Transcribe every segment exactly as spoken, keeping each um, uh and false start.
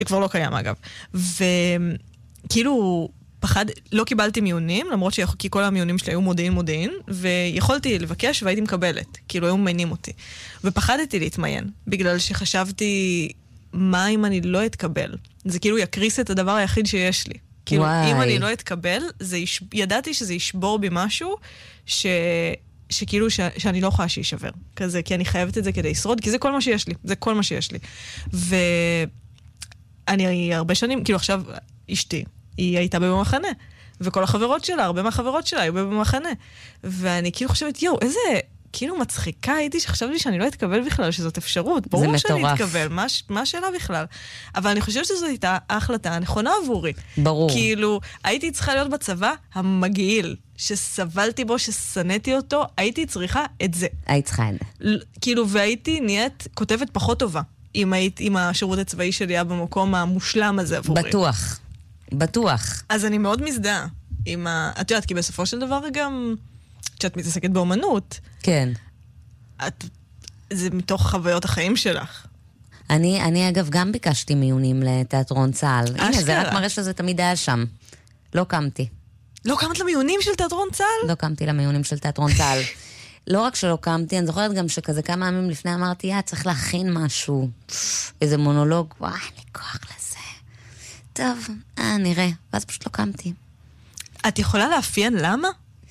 כבר לא קיים אגב. וכאילו, פחד, לא קיבלתי מיונים, למרות כי כל המיונים שלי היו מודיעין מודיעין, ויכולתי לבקש והייתי מקבלת, כאילו היו ממיינים אותי. ופחדתי להתמיין, בגלל שחשבתי, מה אם אני לא אתקבל? זה כאילו יקריס את הדבר היחיד שיש לי. כאילו, וואי. אם אני לא אתקבל, זה יש... ידעתי שזה ישבור בי משהו, ש... שכאילו ש... שאני לא יכולה שישבר. כזה, כי אני חייבת את זה כדי לשרוד, כי זה כל מה שיש לי. זה כל מה שיש לי. ואני הרבה שנים, כאילו עכשיו, אשתי, היא הייתה במחנה, וכל החברות שלה, הרבה מהחברות שלה היו במחנה. ואני כאילו חושבת, יו, איזה... כאילו מצחיקה הייתי שחשבתי שאני לא אתקבל בכלל, שזאת אפשרות. ברור שאני אתקבל, מה, מה השאלה בכלל? אבל אני חושבת שזו הייתה ההחלטה הנכונה עבורי. ברור. כאילו, הייתי צריכה להיות בצבא המגעיל, שסבלתי בו, שסנאתי אותו, הייתי צריכה את זה. היית צריכה את זה. כאילו, והייתי נהיית כותבת פחות טובה, אם היית, אם השירות הצבאי שלי היה במקום המושלם הזה עבורי. בטוח. בטוח. אז אני מאוד מזדהה עם ה... את יודעת, כי בסופו של דבר גם... כשאת מתעסקת באומנות, כן. את, זה מתוך חוויות החיים שלך. אני, אני אגב גם ביקשתי מיונים לתיאטרון צה"ל. הנה, זה רק מראה שזה תמיד היה שם. לא קמתי. לא קמת למיונים של תיאטרון צה"ל? לא קמתי למיונים של תיאטרון צה"ל. לא רק שלא קמתי, אני זוכרת גם שכזה כמה ימים לפני אמרתי, יא, צריך להכין משהו. איזה מונולוג, וואי, אין לי כוח לזה. טוב, אה, נראה. ואז פשוט לא קמתי. את יכולה לאפיין למה?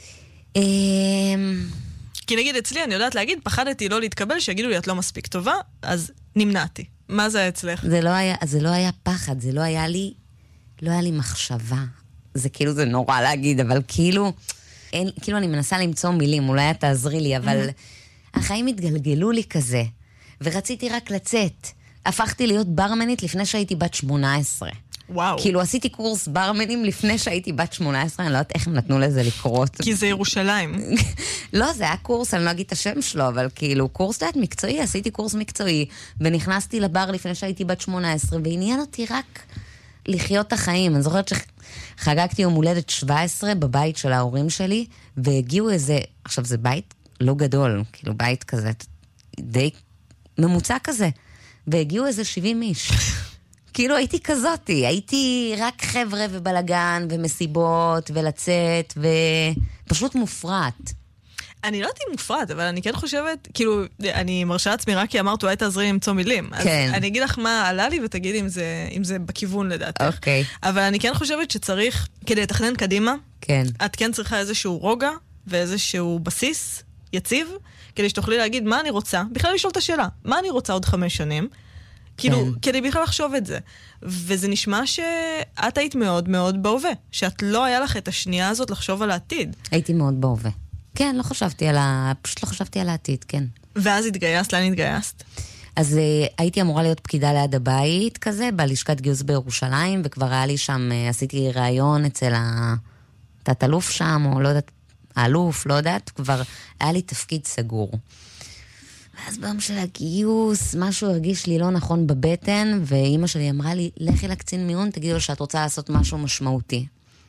כי נגיד אצלי, אני יודעת להגיד, פחדתי לא להתקבל, שיגידו לי, את לא מספיק טובה, אז נמנעתי. מה זה אצלך? זה לא היה, זה לא היה פחד, זה לא היה לי, לא היה לי מחשבה. זה כאילו, זה נורא להגיד, אבל כאילו, אין, כאילו אני מנסה למצוא מילים, אולי את תעזרי לי, אבל החיים התגלגלו לי כזה, ורציתי רק לצאת. הפכתי להיות ברמנית לפני שהייתי בת שמונה עשרה. וואו. כאילו עשיתי קורס ברמנים לפני שהייתי בת שמונה עשרה, אני לא יודעת איך הם נתנו לזה לקרות. כי זה ירושלים. לא, זה היה קורס, אני לא אגיד את השם שלו, אבל כאילו קורס דעת מקצועי, עשיתי קורס מקצועי, ונכנסתי לבר לפני שהייתי בת שמונה עשרה, ועניין אותי רק לחיות את החיים. אני זוכרת שחגגתי יום הולדת שבע עשרה בבית של ההורים שלי, והגיעו איזה, עכשיו זה בית לא גדול, כאילו בית כזה, די ממוצע כזה, והגיעו איזה שבעים איש. כאילו הייתי כזאתי, הייתי רק חבר'ה ובלגן ומסיבות ולצאת ופשוט מופרט. אני לא יודעת אם מופרט, אבל אני כן חושבת, כאילו, אני מרשה עצמי רק כי אמרת, אולי תעזרי למצוא מילים. כן. אז אני אגיד לך מה עלה לי ותגידי אם זה, אם זה בכיוון לדעתך. אוקיי. אבל אני כן חושבת שצריך, כדי לתכנן קדימה, כן. את כן צריכה איזשהו רוגע ואיזשהו בסיס יציב, כדי שתוכלי להגיד מה אני רוצה, בכלל לשאול את השאלה, מה אני רוצה עוד חמש שנים, כאילו, כדי בכלל לחשוב את זה. וזה נשמע שאת היית מאוד מאוד בהווה, שאת לא היה לך את השנייה הזאת לחשוב על העתיד. הייתי מאוד בהווה. כן, לא חשבתי על ה... פשוט לא חשבתי על העתיד, כן. ואז התגייסת, לאן התגייסת? אז uh, הייתי אמורה להיות פקידה ליד הבית כזה, בלשכת גיוס בירושלים, וכבר היה לי שם, uh, עשיתי ראיון אצל התת-אלוף שם, או לא יודעת, האלוף, לא יודעת, כבר היה לי תפקיד סגור. ואז ביום של הגיוס, משהו הרגיש לי לא נכון בבטן, ואימא שלי אמרה לי, לכי לקצין מיון, תגידו לו שאת רוצה לעשות משהו משמעותי.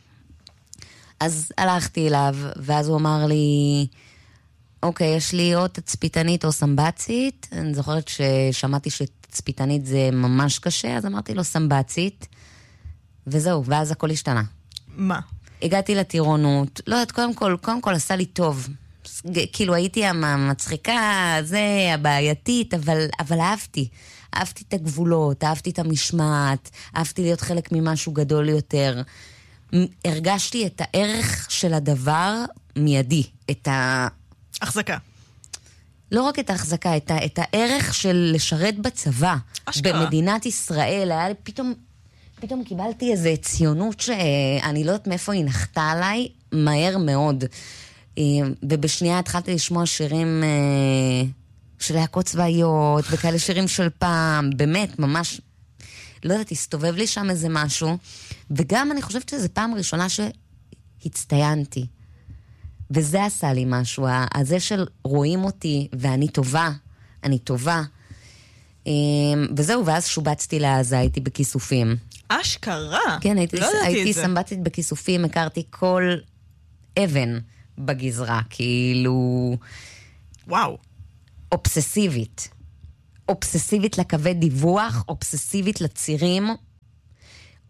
אז הלכתי אליו, ואז הוא אמר לי, אוקיי, יש לי או תצפיתנית או סמבצית. אני זוכרת ששמעתי שתצפיתנית זה ממש קשה, אז אמרתי לו סמבצית, וזהו, ואז הכל השתנה. מה? הגעתי לטירונות, לא יודעת, קודם כל, קודם כל עשה לי טוב. כאילו הייתי המצחיקה, זה, הבעייתית, אבל, אבל אהבתי. אהבתי את הגבולות, אהבתי את המשמעת, אהבתי להיות חלק ממשהו גדול יותר. הרגשתי את הערך של הדבר מיידי, את ה... החזקה. לא רק את ההחזקה, את, ה... את הערך של לשרת בצבא. אשכרה. במדינת ישראל, היה לי פתאום, פתאום קיבלתי איזו ציונות שאני לא יודעת מאיפה היא נחתה עליי, מהר מאוד. ובשנייה התחלתי לשמוע שירים של להקות צבאיות, וכאלה שירים של פעם, באמת, ממש, לא יודעת, הסתובב לי שם איזה משהו, וגם אני חושבת שזו פעם ראשונה שהצטיינתי, וזה עשה לי משהו, הזה של רואים אותי, ואני טובה, אני טובה, וזהו, ואז שובצתי לעזה, הייתי בכיסופים. אשכרה? כן, הייתי, לא ידעתי הייתי את זה. סמבטית בכיסופים, הכרתי כל אבן בגזרה, כאילו... וואו. אובססיבית. אובססיבית לקווי דיווח, אובססיבית לצירים,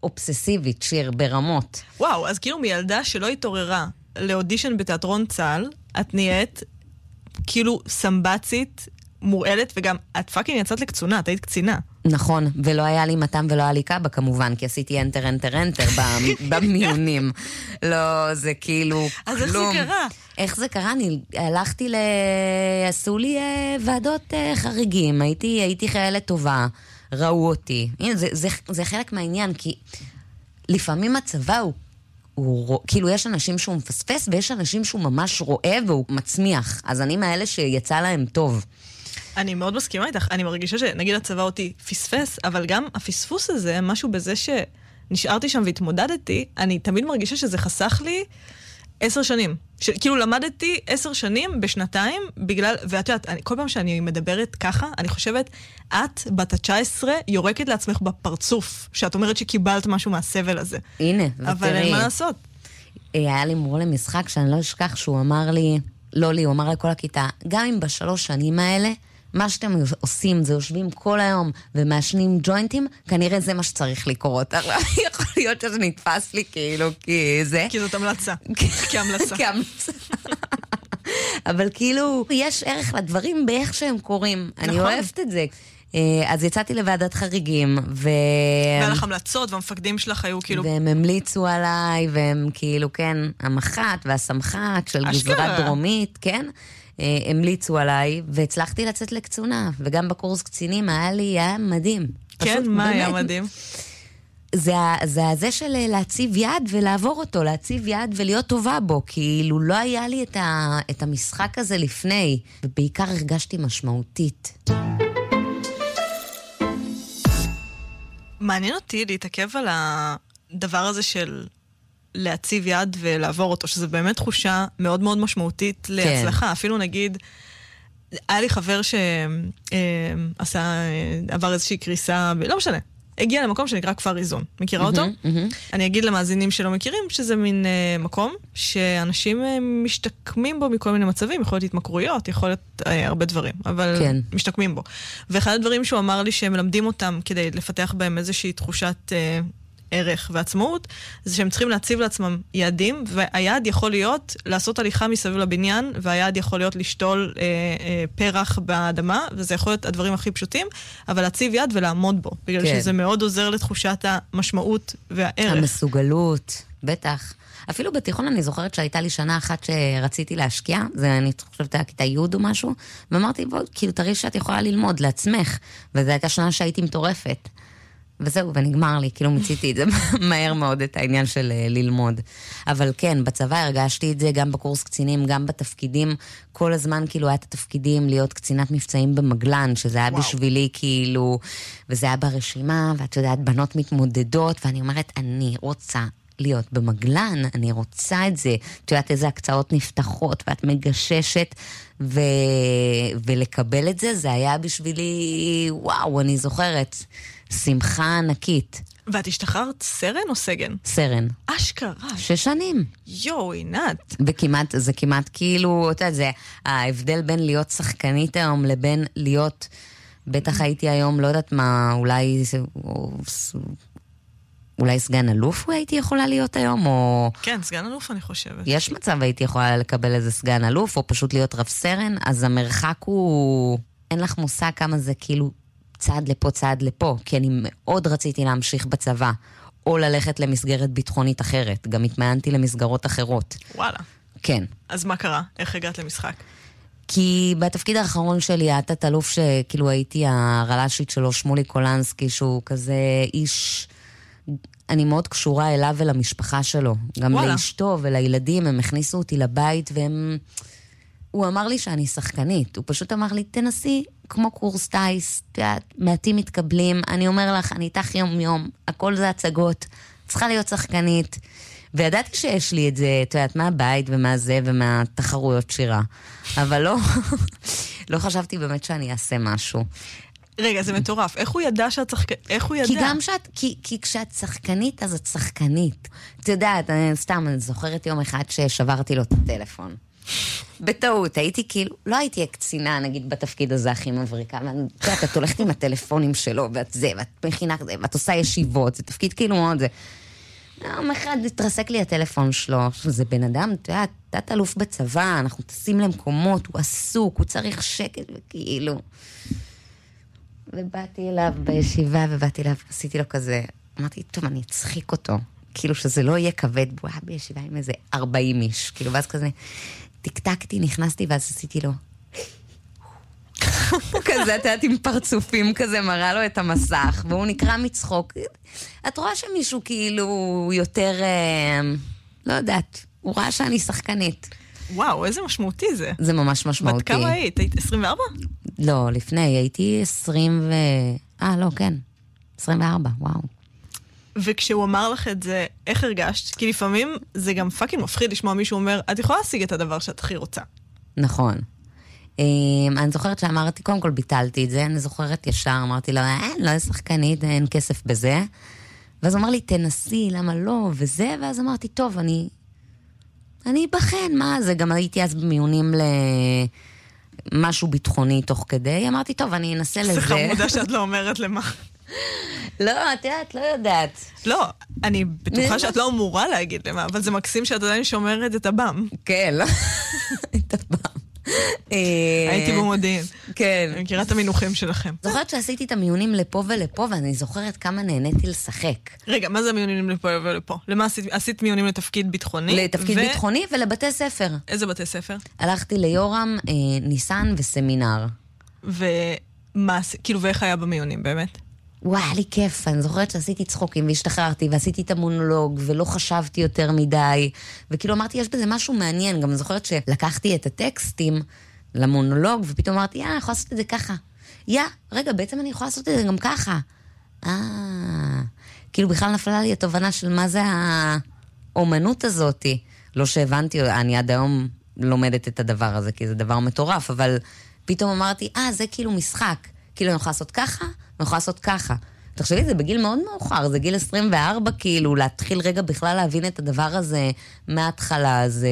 אובססיבית, שיר, ברמות. וואו, אז כאילו מילדה שלא התעוררה לאודישן בתיאטרון צה"ל, את נהיית כאילו סמבצית, מורעלת, וגם את פאקינג יצאת לקצונה, את היית קצינה. נכון, ולא היה לי מתם ולא היה לי קאבה כמובן, כי עשיתי אנטר, אנטר, אנטר במיונים. לא, זה כאילו כלום. אז איך זה קרה? איך זה קרה? אני הלכתי ל... עשו לי ועדות חריגים, הייתי, הייתי חיילת טובה, ראו אותי. הנה, זה, זה, זה חלק מהעניין, כי לפעמים הצבא הוא, הוא, כאילו יש אנשים שהוא מפספס, ויש אנשים שהוא ממש רואה והוא מצמיח. אז אני מאלה שיצא להם טוב. אני מאוד מסכימה איתך, אני מרגישה שנגיד הצבא אותי פספס, אבל גם הפספוס הזה, משהו בזה שנשארתי שם והתמודדתי, אני תמיד מרגישה שזה חסך לי עשר שנים. ש... כאילו למדתי עשר שנים בשנתיים, בגלל, ואת יודעת, אני, כל פעם שאני מדברת ככה, אני חושבת, את בת ה-תשע עשרה יורקת לעצמך בפרצוף, שאת אומרת שקיבלת משהו מהסבל הזה. הנה, אבל ותראי. אין מה לעשות. היה לי מורה למשחק שאני לא אשכח שהוא אמר לי, לא לי, הוא אמר לכל הכיתה, גם אם בשלוש שנים האלה, מה שאתם עושים זה יושבים כל היום ומאשנים ג'וינטים, כנראה זה מה שצריך לקרות. יכול להיות שזה נתפס לי כאילו, כי זה... כי זאת המלצה. כהמלצה. כהמלצה. אבל כאילו, יש ערך לדברים באיך שהם קוראים. אני אוהבת את זה. אז יצאתי לוועדת חריגים, ו... והלך המלצות, והמפקדים שלך היו כאילו... והם המליצו עליי, והם כאילו, כן, המח"ט והסמח"ט של גזרה דרומית, כן? המליצו עליי, והצלחתי לצאת לקצונה, וגם בקורס קצינים היה לי, היה מדהים. כן, מה היה מדהים? זה, זה הזה של להציב יד ולעבור אותו, להציב יד ולהיות טובה בו, כאילו לא היה לי את, ה, את המשחק הזה לפני, ובעיקר הרגשתי משמעותית. מעניין אותי להתעכב על הדבר הזה של להציב יד ולעבור אותו, שזה באמת תחושה מאוד מאוד משמעותית להצלחה. כן. אפילו נגיד, היה לי חבר שעשה, עבר איזושהי קריסה, לא משנה, הגיע למקום שנקרא כפר איזון. מכירה אותו? Mm-hmm, mm-hmm. אני אגיד למאזינים שלא מכירים, שזה מין uh, מקום שאנשים uh, משתקמים בו מכל מיני מצבים, יכול להיות התמכרויות, יכול להיות uh, הרבה דברים, אבל כן. משתקמים בו. ואחד הדברים שהוא אמר לי שהם מלמדים אותם כדי לפתח בהם איזושהי תחושת uh, ערך ועצמאות, זה שהם צריכים להציב לעצמם יעדים, והיעד יכול להיות לעשות הליכה מסביב לבניין, והיעד יכול להיות לשתול אה, אה, פרח באדמה, וזה יכול להיות הדברים הכי פשוטים, אבל להציב יד ולעמוד בו, בגלל כן. שזה מאוד עוזר לתחושת המשמעות והערך. המסוגלות, בטח. אפילו בתיכון אני זוכרת שהייתה לי שנה אחת שרציתי להשקיע, זה אני חושבת היה כיתה י' או משהו, ואמרתי, בוא, כאילו תראי שאת יכולה ללמוד לעצמך, וזו הייתה שנה שהייתי מטורפת. וזהו, ונגמר לי, כאילו מציתי את זה מהר מאוד, את העניין של ללמוד. אבל כן, בצבא הרגשתי את זה, גם בקורס קצינים, גם בתפקידים, כל הזמן כאילו היה את התפקידים להיות קצינת מבצעים במגלן, שזה היה וואו. בשבילי כאילו, וזה היה ברשימה, ואת יודעת, בנות מתמודדות, ואני אומרת, אני רוצה להיות במגלן, אני רוצה את זה, את יודעת איזה הקצאות נפתחות, ואת מגששת, ו... ולקבל את זה, זה היה בשבילי, וואו, אני זוכרת, שמחה ענקית. ואת השתחררת סרן או סגן? סרן. אשכרה. שש שנים. יו, עינת. וכמעט, זה כמעט כאילו, אתה יודע, זה ההבדל בין להיות שחקנית היום לבין להיות, בטח הייתי היום, לא יודעת מה, אולי, אולי סגן אלוף הייתי יכולה להיות היום, או... כן, סגן אלוף אני חושבת. יש מצב הייתי יכולה לקבל איזה סגן אלוף, או פשוט להיות רב סרן, אז המרחק הוא... אין לך מושג כמה זה כאילו... צעד לפה, צעד לפה, כי אני מאוד רציתי להמשיך בצבא, או ללכת למסגרת ביטחונית אחרת. גם התמיינתי למסגרות אחרות. וואלה. כן. אז מה קרה? איך הגעת למשחק? כי בתפקיד האחרון שלי, היה תת-אלוף שכאילו הייתי הרל"שית שלו, שמולי קולנסקי, שהוא כזה איש... אני מאוד קשורה אליו ולמשפחה שלו. גם וואלה. לאשתו ולילדים, הם הכניסו אותי לבית, והם... הוא אמר לי שאני שחקנית. הוא פשוט אמר לי, תנסי כמו קורס טייס, מעטים מתקבלים, אני אומר לך, אני איתך יום יום, הכל זה הצגות, צריכה להיות שחקנית. וידעתי שיש לי את זה, את יודעת, מהבית ומה זה ומהתחרויות שירה. אבל לא, לא חשבתי באמת שאני אעשה משהו. רגע, זה מטורף. איך הוא ידע שאת שחקנית? איך הוא ידע? כי גם שאת, כי, כי כשאת שחקנית, אז את שחקנית. את יודעת, אני, סתם, אני זוכרת יום אחד ששברתי לו את הטלפון. בטעות, הייתי כאילו, לא הייתי הקצינה, נגיד, בתפקיד הזה הכי מבריקה, ואת יודעת, את הולכת עם הטלפונים שלו, ואת זה, ואת מכינה כזה, ואת עושה ישיבות, זה תפקיד כאילו מאוד זה. יום אחד התרסק לי הטלפון שלו, זה בן אדם, אתה יודע, תת אלוף בצבא, אנחנו טסים למקומות, הוא עסוק, הוא צריך שקט, וכאילו... ובאתי אליו בישיבה, ובאתי אליו, עשיתי לו כזה, אמרתי, טוב, אני אצחיק אותו, כאילו שזה לא יהיה כבד, הוא היה בישיבה עם איזה ארבעים איש, כאילו, ואז כזה, טקטקתי, נכנסתי, ואז עשיתי לו, כזה, את יודעת, עם פרצופים כזה, מראה לו את המסך, והוא נקרא מצחוק. את רואה שמישהו כאילו יותר, לא יודעת, הוא ראה שאני שחקנית. וואו, איזה משמעותי זה. זה ממש משמעותי. בת כמה היית? היית עשרים וארבע? לא, לפני, הייתי עשרים ו... אה, לא, כן. עשרים וארבע, וואו. וכשהוא אמר לך את זה, איך הרגשת? כי לפעמים זה גם פאקינג מפחיד לשמוע מישהו אומר, את יכולה להשיג את הדבר שאת הכי רוצה. נכון. אני זוכרת שאמרתי, קודם כל ביטלתי את זה, אני זוכרת ישר, אמרתי לו, אין, לא שחקנית, אין כסף בזה. ואז הוא אמר לי, תנסי, למה לא, וזה, ואז אמרתי, טוב, אני... אני אבחן, מה זה? גם הייתי אז במיונים למשהו ביטחוני תוך כדי, אמרתי, טוב, אני אנסה לזה. זה חמודה שאת לא אומרת למה. לא, את יודעת, לא יודעת. לא, אני בטוחה שאת לא אמורה להגיד למה, אבל זה מקסים שאת עדיין שומרת את הבם. כן, לא? את הבם. הייתי במודיעין. כן. אני מכירה את המינוחים שלכם. זוכרת שעשיתי את המיונים לפה ולפה, ואני זוכרת כמה נהניתי לשחק. רגע, מה זה המיונים לפה ולפה? למה עשית? עשית מיונים לתפקיד ביטחוני? לתפקיד ביטחוני ולבתי ספר. איזה בתי ספר? הלכתי ליורם, ניסן וסמינר. ומה, כאילו, ואיך היה במיונים, באמת? וואי, היה לי כיף, אני זוכרת שעשיתי צחוקים והשתחררתי, ועשיתי את המונולוג, ולא חשבתי יותר מדי, וכאילו אמרתי, יש בזה משהו מעניין, גם אני זוכרת שלקחתי את הטקסטים למונולוג, ופתאום אמרתי, יא, אני יכולה לעשות את זה ככה. יא, רגע, בעצם אני יכולה לעשות את זה גם ככה. אה, כאילו בכלל נפלה לי התובנה של מה זה האומנות הזאת. לא שהבנתי, אני עד היום לומדת את הדבר הזה, כי זה דבר מטורף, אבל פתאום אמרתי, אה, זה כאילו משחק. כאילו אני יכולה לעשות ככה, אני יכולה לעשות ככה. תחשבי, זה בגיל מאוד מאוחר, זה גיל עשרים וארבע, כאילו, להתחיל רגע בכלל להבין את הדבר הזה מההתחלה, זה...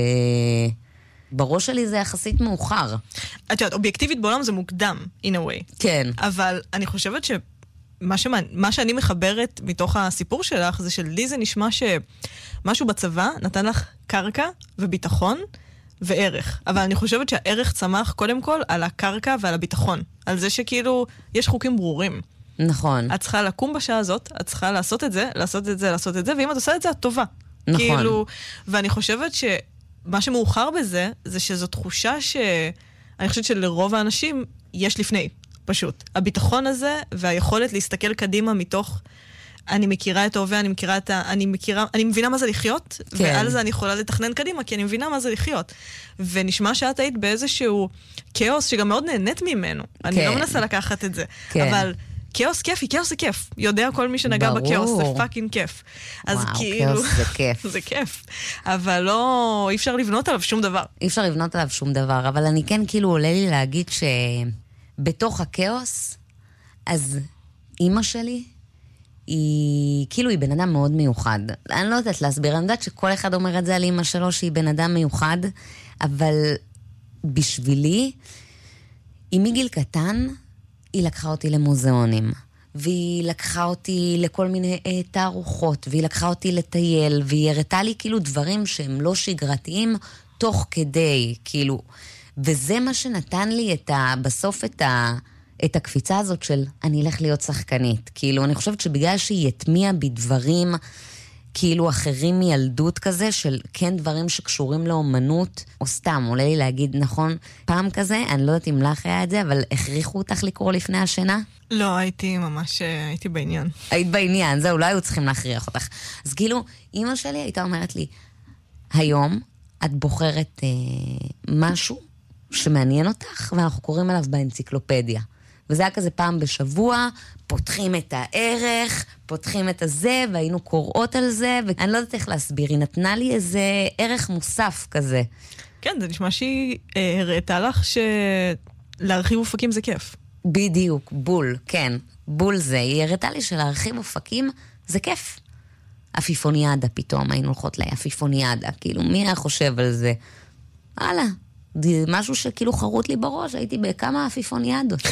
בראש שלי זה יחסית מאוחר. את יודעת, אובייקטיבית בעולם זה מוקדם, in a way. כן. אבל אני חושבת שמה שמה, מה שאני מחברת מתוך הסיפור שלך, זה שלי זה נשמע שמשהו בצבא נתן לך קרקע וביטחון, וערך. אבל אני חושבת שהערך צמח קודם כל על הקרקע ועל הביטחון. על זה שכאילו יש חוקים ברורים. נכון. את צריכה לקום בשעה הזאת, את צריכה לעשות את זה, לעשות את זה, לעשות את זה, ואם את עושה את זה, את טובה. נכון. כאילו, ואני חושבת שמה שמאוחר בזה, זה שזו תחושה ש... אני חושבת שלרוב האנשים יש לפני, פשוט. הביטחון הזה והיכולת להסתכל קדימה מתוך... אני מכירה את ההווה, אני מכירה את ה... אני מכירה... אני מבינה מה זה לחיות, כן. ועל זה אני יכולה לתכנן קדימה, כי אני מבינה מה זה לחיות. ונשמע שאת היית באיזשהו כאוס שגם מאוד נהנית ממנו. כן. אני לא מנסה לקחת את זה. כן. אבל כאוס כיפי, כאוס זה כיף. יודע כל מי שנגע ברור. בכאוס, זה פאקינג כיף. אז וואו, כאילו... כאוס זה כיף. זה כיף. אבל לא... אי אפשר לבנות עליו שום דבר. אי אפשר לבנות עליו שום דבר, אבל אני כן כאילו עולה לי להגיד שבתוך הכאוס, אז אמא שלי... היא, כאילו היא בן אדם מאוד מיוחד. אני לא יודעת להסביר, אני יודעת שכל אחד אומר את זה על אמא שלו, שהיא בן אדם מיוחד, אבל בשבילי, היא מגיל קטן, היא לקחה אותי למוזיאונים, והיא לקחה אותי לכל מיני תערוכות, והיא לקחה אותי לטייל, והיא הראתה לי כאילו דברים שהם לא שגרתיים, תוך כדי, כאילו, וזה מה שנתן לי את ה, בסוף את ה... את הקפיצה הזאת של אני אלך להיות שחקנית. כאילו, אני חושבת שבגלל שהיא יתמיע בדברים כאילו אחרים מילדות כזה, של כן דברים שקשורים לאומנות, או סתם, עולה לי להגיד, נכון, פעם כזה, אני לא יודעת אם לך היה את זה, אבל הכריחו אותך לקרוא לפני השינה? לא, הייתי ממש, הייתי בעניין. היית בעניין, זהו, לא היו צריכים להכריח אותך. אז כאילו, אמא שלי הייתה אומרת לי, היום את בוחרת אה, משהו שמעניין אותך, ואנחנו קוראים עליו באנציקלופדיה. וזה היה כזה פעם בשבוע, פותחים את הערך, פותחים את הזה, והיינו קוראות על זה, ואני לא יודעת איך להסביר, היא נתנה לי איזה ערך מוסף כזה. כן, זה נשמע שהיא הראתה לך שלהרחיב אופקים זה כיף. בדיוק, בול, כן, בול זה. היא הראתה לי שלהרחיב אופקים זה כיף. אפיפוניאדה פתאום, היינו הולכות לה, אפיפוניאדה, כאילו, מי היה חושב על זה? הלאה. משהו שכאילו חרוט לי בראש, הייתי בכמה עפיפוניאדות.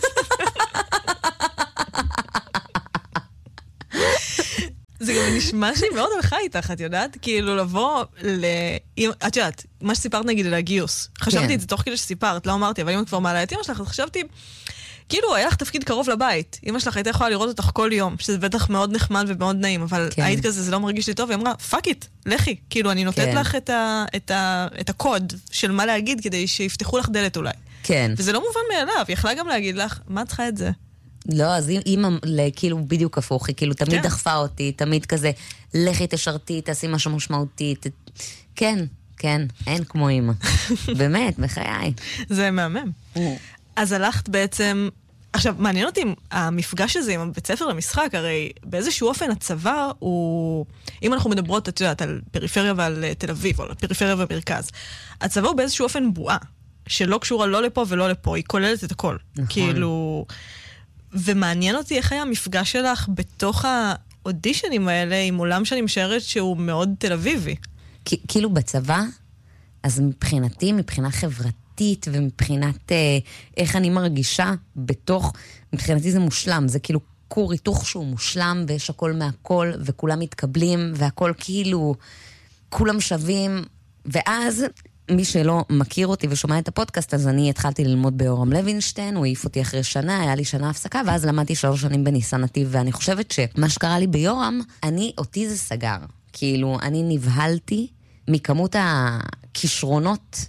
זה גם נשמע שהיא מאוד הלכה איתך, את יודעת? כאילו לבוא ל... את יודעת, מה שסיפרת נגיד על הגיוס. חשבתי את זה תוך כדי שסיפרת, לא אמרתי, אבל אם את כבר מעלה את אמא שלך, אז חשבתי, כאילו היה לך תפקיד קרוב לבית. אמא שלך הייתה יכולה לראות אותך כל יום, שזה בטח מאוד נחמד ומאוד נעים, אבל היית כזה, זה לא מרגיש לי טוב, והיא אמרה, פאק איט, לכי. כאילו, אני נותנת לך את הקוד של מה להגיד, כדי שיפתחו לך דלת אולי. כן. וזה לא מובן מאליו, היא יכלה גם להגיד לך, מה צריכה את זה? לא, אז אמא, כאילו בדיוק הפוך, היא כאילו תמיד דחפה אותי, תמיד כזה, לכי תשרתי, תעשי משהו משמעותי. כן, כן, אין כמו אמא. באמת, בחיי. זה מהמם. אז הלכת בעצם... עכשיו, מעניין אותי המפגש הזה עם הבית ספר למשחק, הרי באיזשהו אופן הצבא הוא... אם אנחנו מדברות, את יודעת, על פריפריה ועל תל אביב, או על פריפריה ומרכז, הצבא הוא באיזשהו אופן בועה, שלא קשורה לא לפה ולא לפה, היא כוללת את הכל. נכון. כאילו... ומעניין אותי איך היה המפגש שלך בתוך האודישנים האלה, עם עולם שאני משערת שהוא מאוד תל אביבי. כאילו בצבא, אז מבחינתי, מבחינה חברתית, ומבחינת אה, איך אני מרגישה בתוך, מבחינתי זה מושלם, זה כאילו כור היתוך שהוא מושלם, ויש הכל מהכל, וכולם מתקבלים, והכל כאילו, כולם שווים, ואז... מי שלא מכיר אותי ושומע את הפודקאסט, אז אני התחלתי ללמוד ביורם לוינשטיין, הוא העיף אותי אחרי שנה, היה לי שנה הפסקה, ואז למדתי שלוש שנים בניסן נתיב, ואני חושבת שמה שקרה לי ביורם, אני, אותי זה סגר. כאילו, אני נבהלתי מכמות הכישרונות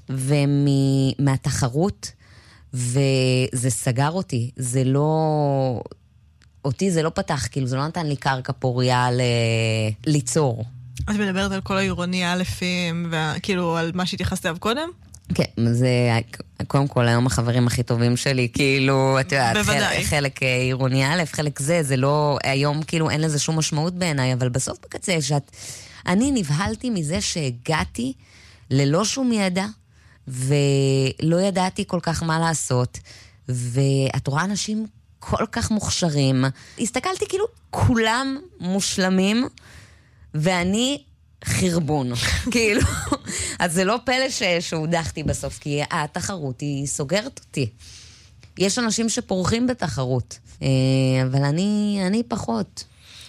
ומהתחרות, וזה סגר אותי. זה לא... אותי זה לא פתח, כאילו, זה לא נתן לי קרקע פוריה ל... ליצור. את מדברת על כל העירוני האלפים, וכאילו על מה שהתייחסת אליו קודם? כן, זה קודם כל היום החברים הכי טובים שלי, כאילו, את יודעת, חלק, חלק עירוני א', חלק זה, זה לא, היום כאילו אין לזה שום משמעות בעיניי, אבל בסוף בקצה, שאת, אני נבהלתי מזה שהגעתי ללא שום ידע, ולא ידעתי כל כך מה לעשות, ואת רואה אנשים כל כך מוכשרים, הסתכלתי כאילו, כולם מושלמים, ואני חרבון, כאילו. אז זה לא פלא שהודחתי בסוף, כי התחרות היא סוגרת אותי. יש אנשים שפורחים בתחרות, אבל אני, אני פחות.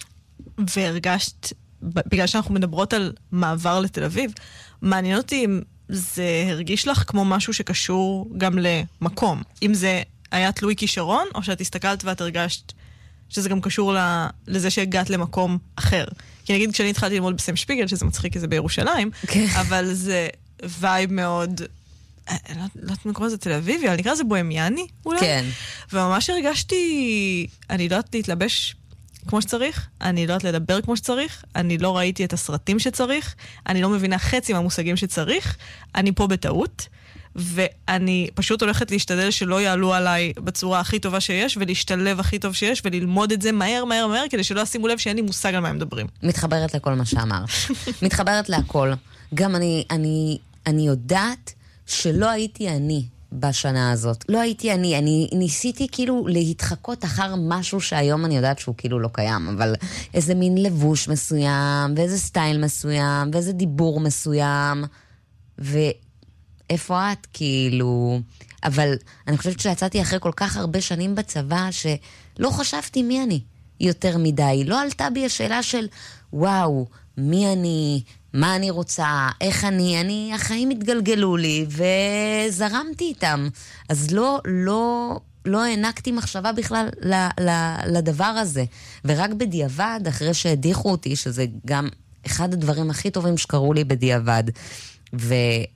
והרגשת, בגלל שאנחנו מדברות על מעבר לתל אביב, מעניין אותי אם זה הרגיש לך כמו משהו שקשור גם למקום. אם זה היה תלוי כישרון, או שאת הסתכלת ואת הרגשת שזה גם קשור לזה שהגעת למקום אחר. כי נגיד כשאני התחלתי ללמוד בסם שפיגל, שזה מצחיק, כי זה בירושלים, אבל זה וייב מאוד, לא יודעת מה קורא לזה תל אביבי, אבל נקרא זה בוהמיאני אולי. כן. וממש הרגשתי, אני לא יודעת להתלבש כמו שצריך, אני לא יודעת לדבר כמו שצריך, אני לא ראיתי את הסרטים שצריך, אני לא מבינה חצי מהמושגים שצריך, אני פה בטעות, ואני פשוט הולכת להשתדל שלא יעלו עליי בצורה הכי טובה שיש, ולהשתלב הכי טוב שיש, וללמוד את זה מהר, מהר, מהר, כדי שלא ישימו לב שאין לי מושג על מה הם מדברים. מתחברת לכל מה שאמרת. מתחברת להכל. גם אני, אני, אני יודעת שלא הייתי אני בשנה הזאת. לא הייתי אני. אני ניסיתי כאילו להתחקות אחר משהו שהיום אני יודעת שהוא כאילו לא קיים, אבל איזה מין לבוש מסוים, ואיזה סטייל מסוים, ואיזה דיבור מסוים, ו... איפה את, כאילו... אבל אני חושבת שיצאתי אחרי כל כך הרבה שנים בצבא, שלא חשבתי מי אני יותר מדי. לא עלתה בי השאלה של, וואו, מי אני, מה אני רוצה, איך אני, אני, החיים התגלגלו לי, וזרמתי איתם. אז לא, לא, לא הענקתי מחשבה בכלל ל, ל, לדבר הזה. ורק בדיעבד, אחרי שהדיחו אותי, שזה גם אחד הדברים הכי טובים שקרו לי בדיעבד, ו...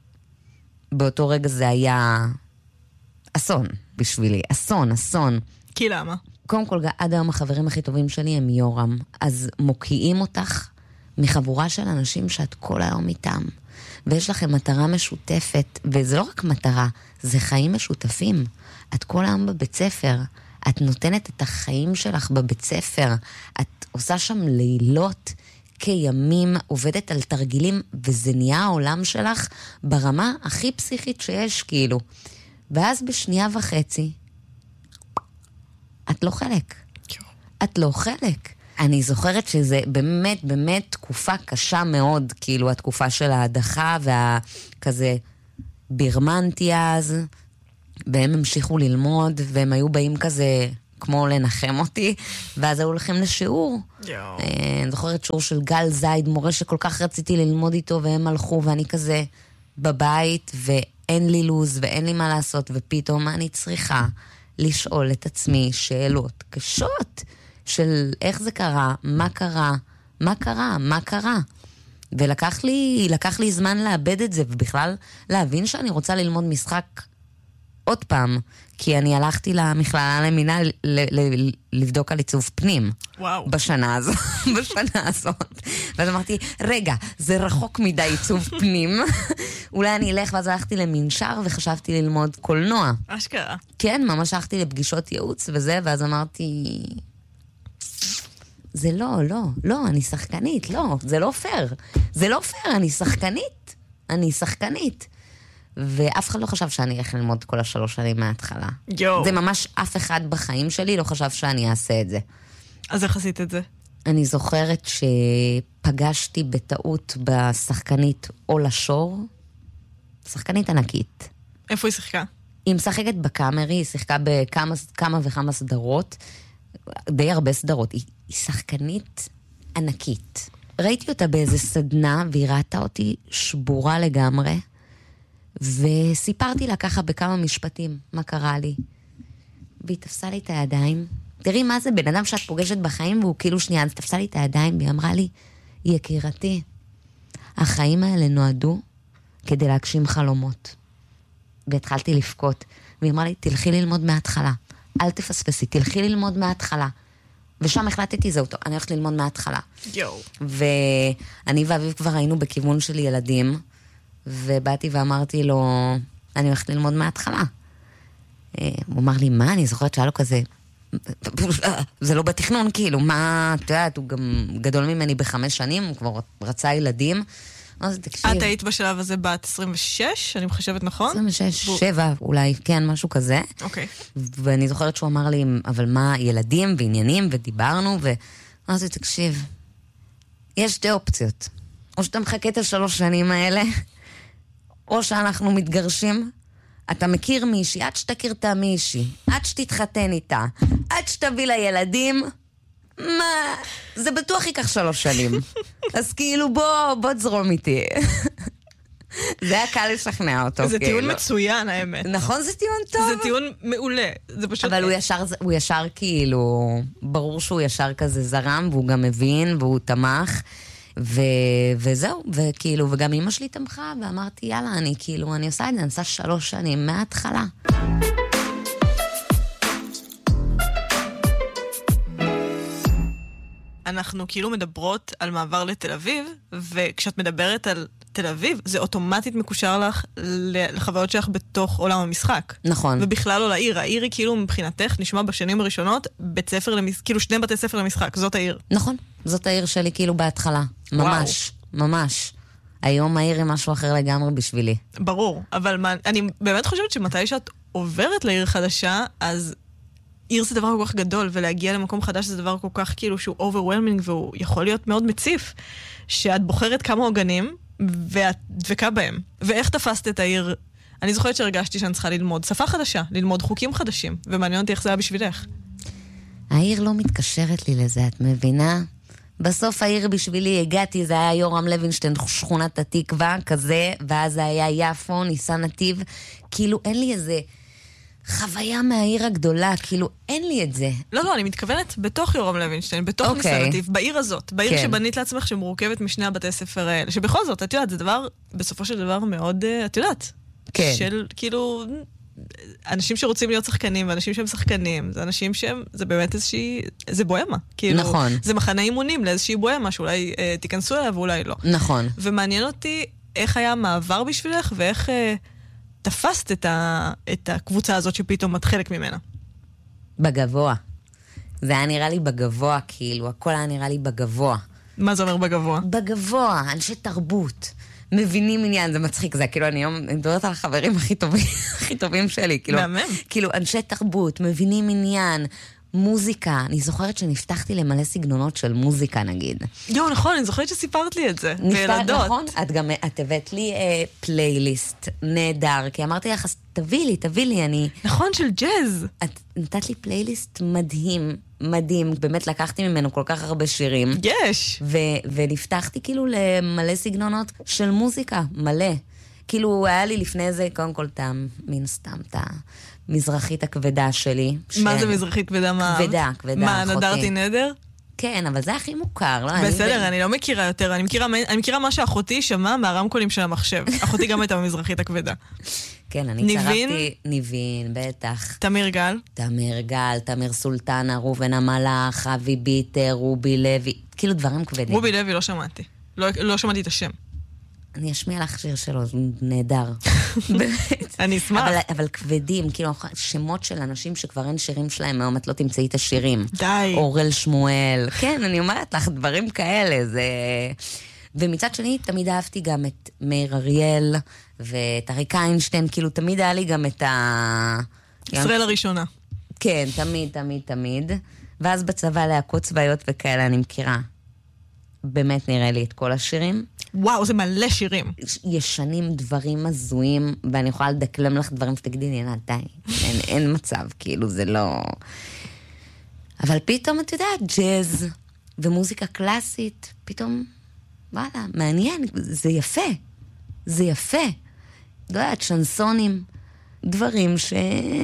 באותו רגע זה היה אסון בשבילי, אסון, אסון. כי למה? קודם כל, עד היום החברים הכי טובים שלי הם יורם, אז מוקיעים אותך מחבורה של אנשים שאת כל היום איתם, ויש לכם מטרה משותפת, וזה לא רק מטרה, זה חיים משותפים. את כל היום בבית ספר, את נותנת את החיים שלך בבית ספר, את עושה שם לילות, כימים, עובדת על תרגילים, וזה נהיה העולם שלך ברמה הכי פסיכית שיש, כאילו. ואז בשנייה וחצי, את לא חלק. את לא חלק. אני זוכרת שזה באמת, באמת תקופה קשה מאוד, כאילו התקופה של ההדחה והכזה, בירמנתי אז, והם המשיכו ללמוד, והם היו באים כזה כמו לנחם אותי, ואז היו הולכים לשיעור. אני זוכרת שיעור של גל זייד, מורה שכל כך רציתי ללמוד איתו, והם הלכו, ואני כזה בבית, ואין לי לוז, ואין לי מה לעשות, ופתאום אני צריכה לשאול את עצמי שאלות קשות, של איך זה קרה, מה קרה, מה קרה, מה קרה. ולקח לי, לקח לי זמן לאבד את זה, ובכלל להבין שאני רוצה ללמוד משחק עוד פעם, כי אני הלכתי למכללה למינה ל- ל- לבדוק על עיצוב פנים. וואו. בשנה הזאת, בשנה הזאת. ואז אמרתי, רגע, זה רחוק מדי עיצוב פנים. אולי אני אלך, ואז הלכתי למנשר וחשבתי ללמוד קולנוע. אשכרה. כן, ממש הלכתי לפגישות ייעוץ וזה, ואז אמרתי, זה לא, לא, לא, אני שחקנית, לא, זה לא פייר. זה לא פייר, אני שחקנית. אני שחקנית. ואף אחד לא חשב שאני איך ללמוד כל השלוש שנים מההתחלה. יו. זה ממש אף אחד בחיים שלי לא חשב שאני אעשה את זה. אז איך עשית את זה? אני זוכרת שפגשתי בטעות בשחקנית אולה שור, שחקנית ענקית. איפה היא שיחקה? היא משחקת בקאמרי, היא שיחקה בכמה כמה וכמה סדרות, די הרבה סדרות. היא, היא שחקנית ענקית. ראיתי אותה באיזה סדנה, והיא ראתה אותי שבורה לגמרי, וסיפרתי לה ככה בכמה משפטים מה קרה לי. והיא תפסה לי את הידיים. תראי מה זה, בן אדם שאת פוגשת בחיים, והוא כאילו שנייה, אז תפסה לי את הידיים, והיא אמרה לי, יקירתי, החיים האלה נועדו כדי להגשים חלומות. והתחלתי לפקוט, והיא אמרה לי, תלכי ללמוד מההתחלה. אל תפספסי, תלכי ללמוד מההתחלה. ושם החלטתי, זהו, אני הולכת ללמוד מההתחלה. יו. ואני ואביב כבר היינו בכיוון של ילדים, ובאתי ואמרתי לו, אני הולכת ללמוד מההתחלה. הוא אמר לי, מה? אני זוכרת שהיה לו כזה, זה לא בתכנון, כאילו, מה, את יודעת, הוא גם גדול ממני בחמש שנים, הוא כבר רצה ילדים. אז תקשיב. את היית בשלב הזה בת עשרים ושש, אני מחשבת נכון? עשרים ושש, שבע, אולי, כן, משהו כזה. אוקיי. ואני זוכרת שהוא אמר לי, אבל מה, ילדים ועניינים, ודיברנו, ואז תקשיב, יש שתי אופציות. או שאתה מחכה את השלוש שנים האלה, או שאנחנו מתגרשים, אתה מכיר מישהי, עד שתכיר את מישהי, עד שתתחתן איתה, עד שתביא לילדים, מה? זה בטוח ייקח שלוש שנים. אז כאילו בוא, בוא תזרום איתי. זה היה קל לשכנע אותו. זה טיעון מצוין, האמת. נכון, זה טיעון טוב. זה טיעון מעולה. זה פשוט... אבל הוא ישר, הוא ישר כאילו, ברור שהוא ישר כזה זרם, והוא גם מבין, והוא תמך. ו... וזהו, וכאילו, וגם אמא שלי תמכה, ואמרתי, יאללה, אני כאילו, אני עושה את זה, אני עושה שלוש שנים מההתחלה. אנחנו כאילו מדברות על מעבר לתל אביב, וכשאת מדברת על תל אביב, זה אוטומטית מקושר לך לחוויות שלך בתוך עולם המשחק. נכון. ובכלל לא לעיר. העיר היא כאילו מבחינתך, נשמע בשנים הראשונות, בית ספר למש... כאילו שני בתי ספר למשחק, זאת העיר. נכון, זאת העיר שלי כאילו בהתחלה. ממש, וואו. ממש. היום העיר היא משהו אחר לגמרי בשבילי. ברור, אבל מה, אני באמת חושבת שמתי שאת עוברת לעיר חדשה, אז עיר זה דבר כל כך גדול, ולהגיע למקום חדש זה דבר כל כך כאילו שהוא overwhelming, והוא יכול להיות מאוד מציף, שאת בוחרת כמה עוגנים, ואת דבקה בהם. ואיך תפסת את העיר? אני זוכרת שהרגשתי שאני צריכה ללמוד שפה חדשה, ללמוד חוקים חדשים, ומעניין אותי איך זה היה בשבילך. העיר לא מתקשרת לי לזה, את מבינה? בסוף העיר בשבילי הגעתי, זה היה יורם לוינשטיין, שכונת התקווה, כזה, ואז זה היה יפו, ניסן נתיב, כאילו אין לי איזה חוויה מהעיר הגדולה, כאילו אין לי את זה. לא, לא, אני מתכוונת בתוך יורם לוינשטיין, בתוך אוקיי. ניסן נתיב, בעיר הזאת, בעיר כן. שבנית לעצמך שמורכבת משני הבתי ספר האלה, שבכל זאת, את יודעת, זה דבר, בסופו של דבר מאוד, את יודעת, כן. של כאילו... אנשים שרוצים להיות שחקנים, ואנשים שהם שחקנים, זה אנשים שהם, זה באמת איזושהי, זה בוהמה. כאילו, נכון. זה מחנה אימונים לאיזושהי בוהמה, שאולי אה, תיכנסו אליה ואולי לא. נכון. ומעניין אותי איך היה המעבר בשבילך, ואיך אה, תפסת את, ה, את הקבוצה הזאת שפתאום את חלק ממנה. בגבוה. זה היה נראה לי בגבוה, כאילו, הכל היה נראה לי בגבוה. מה זה אומר בגבוה? בגבוה, אנשי תרבות. מבינים עניין, זה מצחיק, זה כאילו אני היום מדברת על החברים הכי טובים, הכי טובים שלי, כאילו, מהמם. כאילו אנשי תרבות, מבינים עניין, מוזיקה, אני זוכרת שנפתחתי למלא סגנונות של מוזיקה נגיד. יו, נכון, אני זוכרת שסיפרת לי את זה. נפתח, נכון? את גם, את הבאת לי אה, פלייליסט נהדר, כי אמרתי לך, אז תביא לי, תביא לי, אני... נכון, של ג'אז. את נתת לי פלייליסט מדהים, מדהים, באמת לקחתי ממנו כל כך הרבה שירים. יש. ו- ונפתחתי כאילו למלא סגנונות של מוזיקה, מלא. כאילו, היה לי לפני זה, קודם כל, טעם, מן סתם, את המזרחית הכבדה שלי. מה זה מזרחית כבדה? מה? כבדה, כבדה, מה, נדרתי נדר? כן, אבל זה הכי מוכר, לא? בסדר, אני לא מכירה יותר, אני מכירה, אני מכירה מה שאחותי שמעה מהרמקולים של המחשב. אחותי גם הייתה במזרחית הכבדה. כן, אני צרפתי... ניבין, בטח. תמיר גל? תמיר גל, תמיר סולטנה, ראובן המלאך, אבי ביטר, רובי לוי, כאילו דברים כבדים. רובי לוי לא שמעתי. לא, לא שמעתי את השם. אני אשמיע לך שיר שלו, זה נהדר. באמת. אני אשמח. אבל, אבל כבדים, כאילו, שמות של אנשים שכבר אין שירים שלהם, היום את לא תמצאי את השירים. די. אורל שמואל. כן, אני אומרת לך, דברים כאלה, זה... ומצד שני, תמיד אהבתי גם את מאיר אריאל, ואת אריק איינשטיין, כאילו, תמיד היה לי גם את ה... ישראל הראשונה. כן, תמיד, תמיד, תמיד. ואז בצבא להקות צבאיות וכאלה, אני מכירה. באמת נראה לי את כל השירים. וואו, זה מלא שירים. ישנים דברים הזויים, ואני יכולה לדקלם לך דברים שתגידי, נה, די, אין, אין מצב, כאילו, זה לא... אבל פתאום, את יודעת, ג'אז ומוזיקה קלאסית, פתאום, וואלה, מעניין, זה יפה, זה יפה. לא יודעת, שנסונים, דברים ש...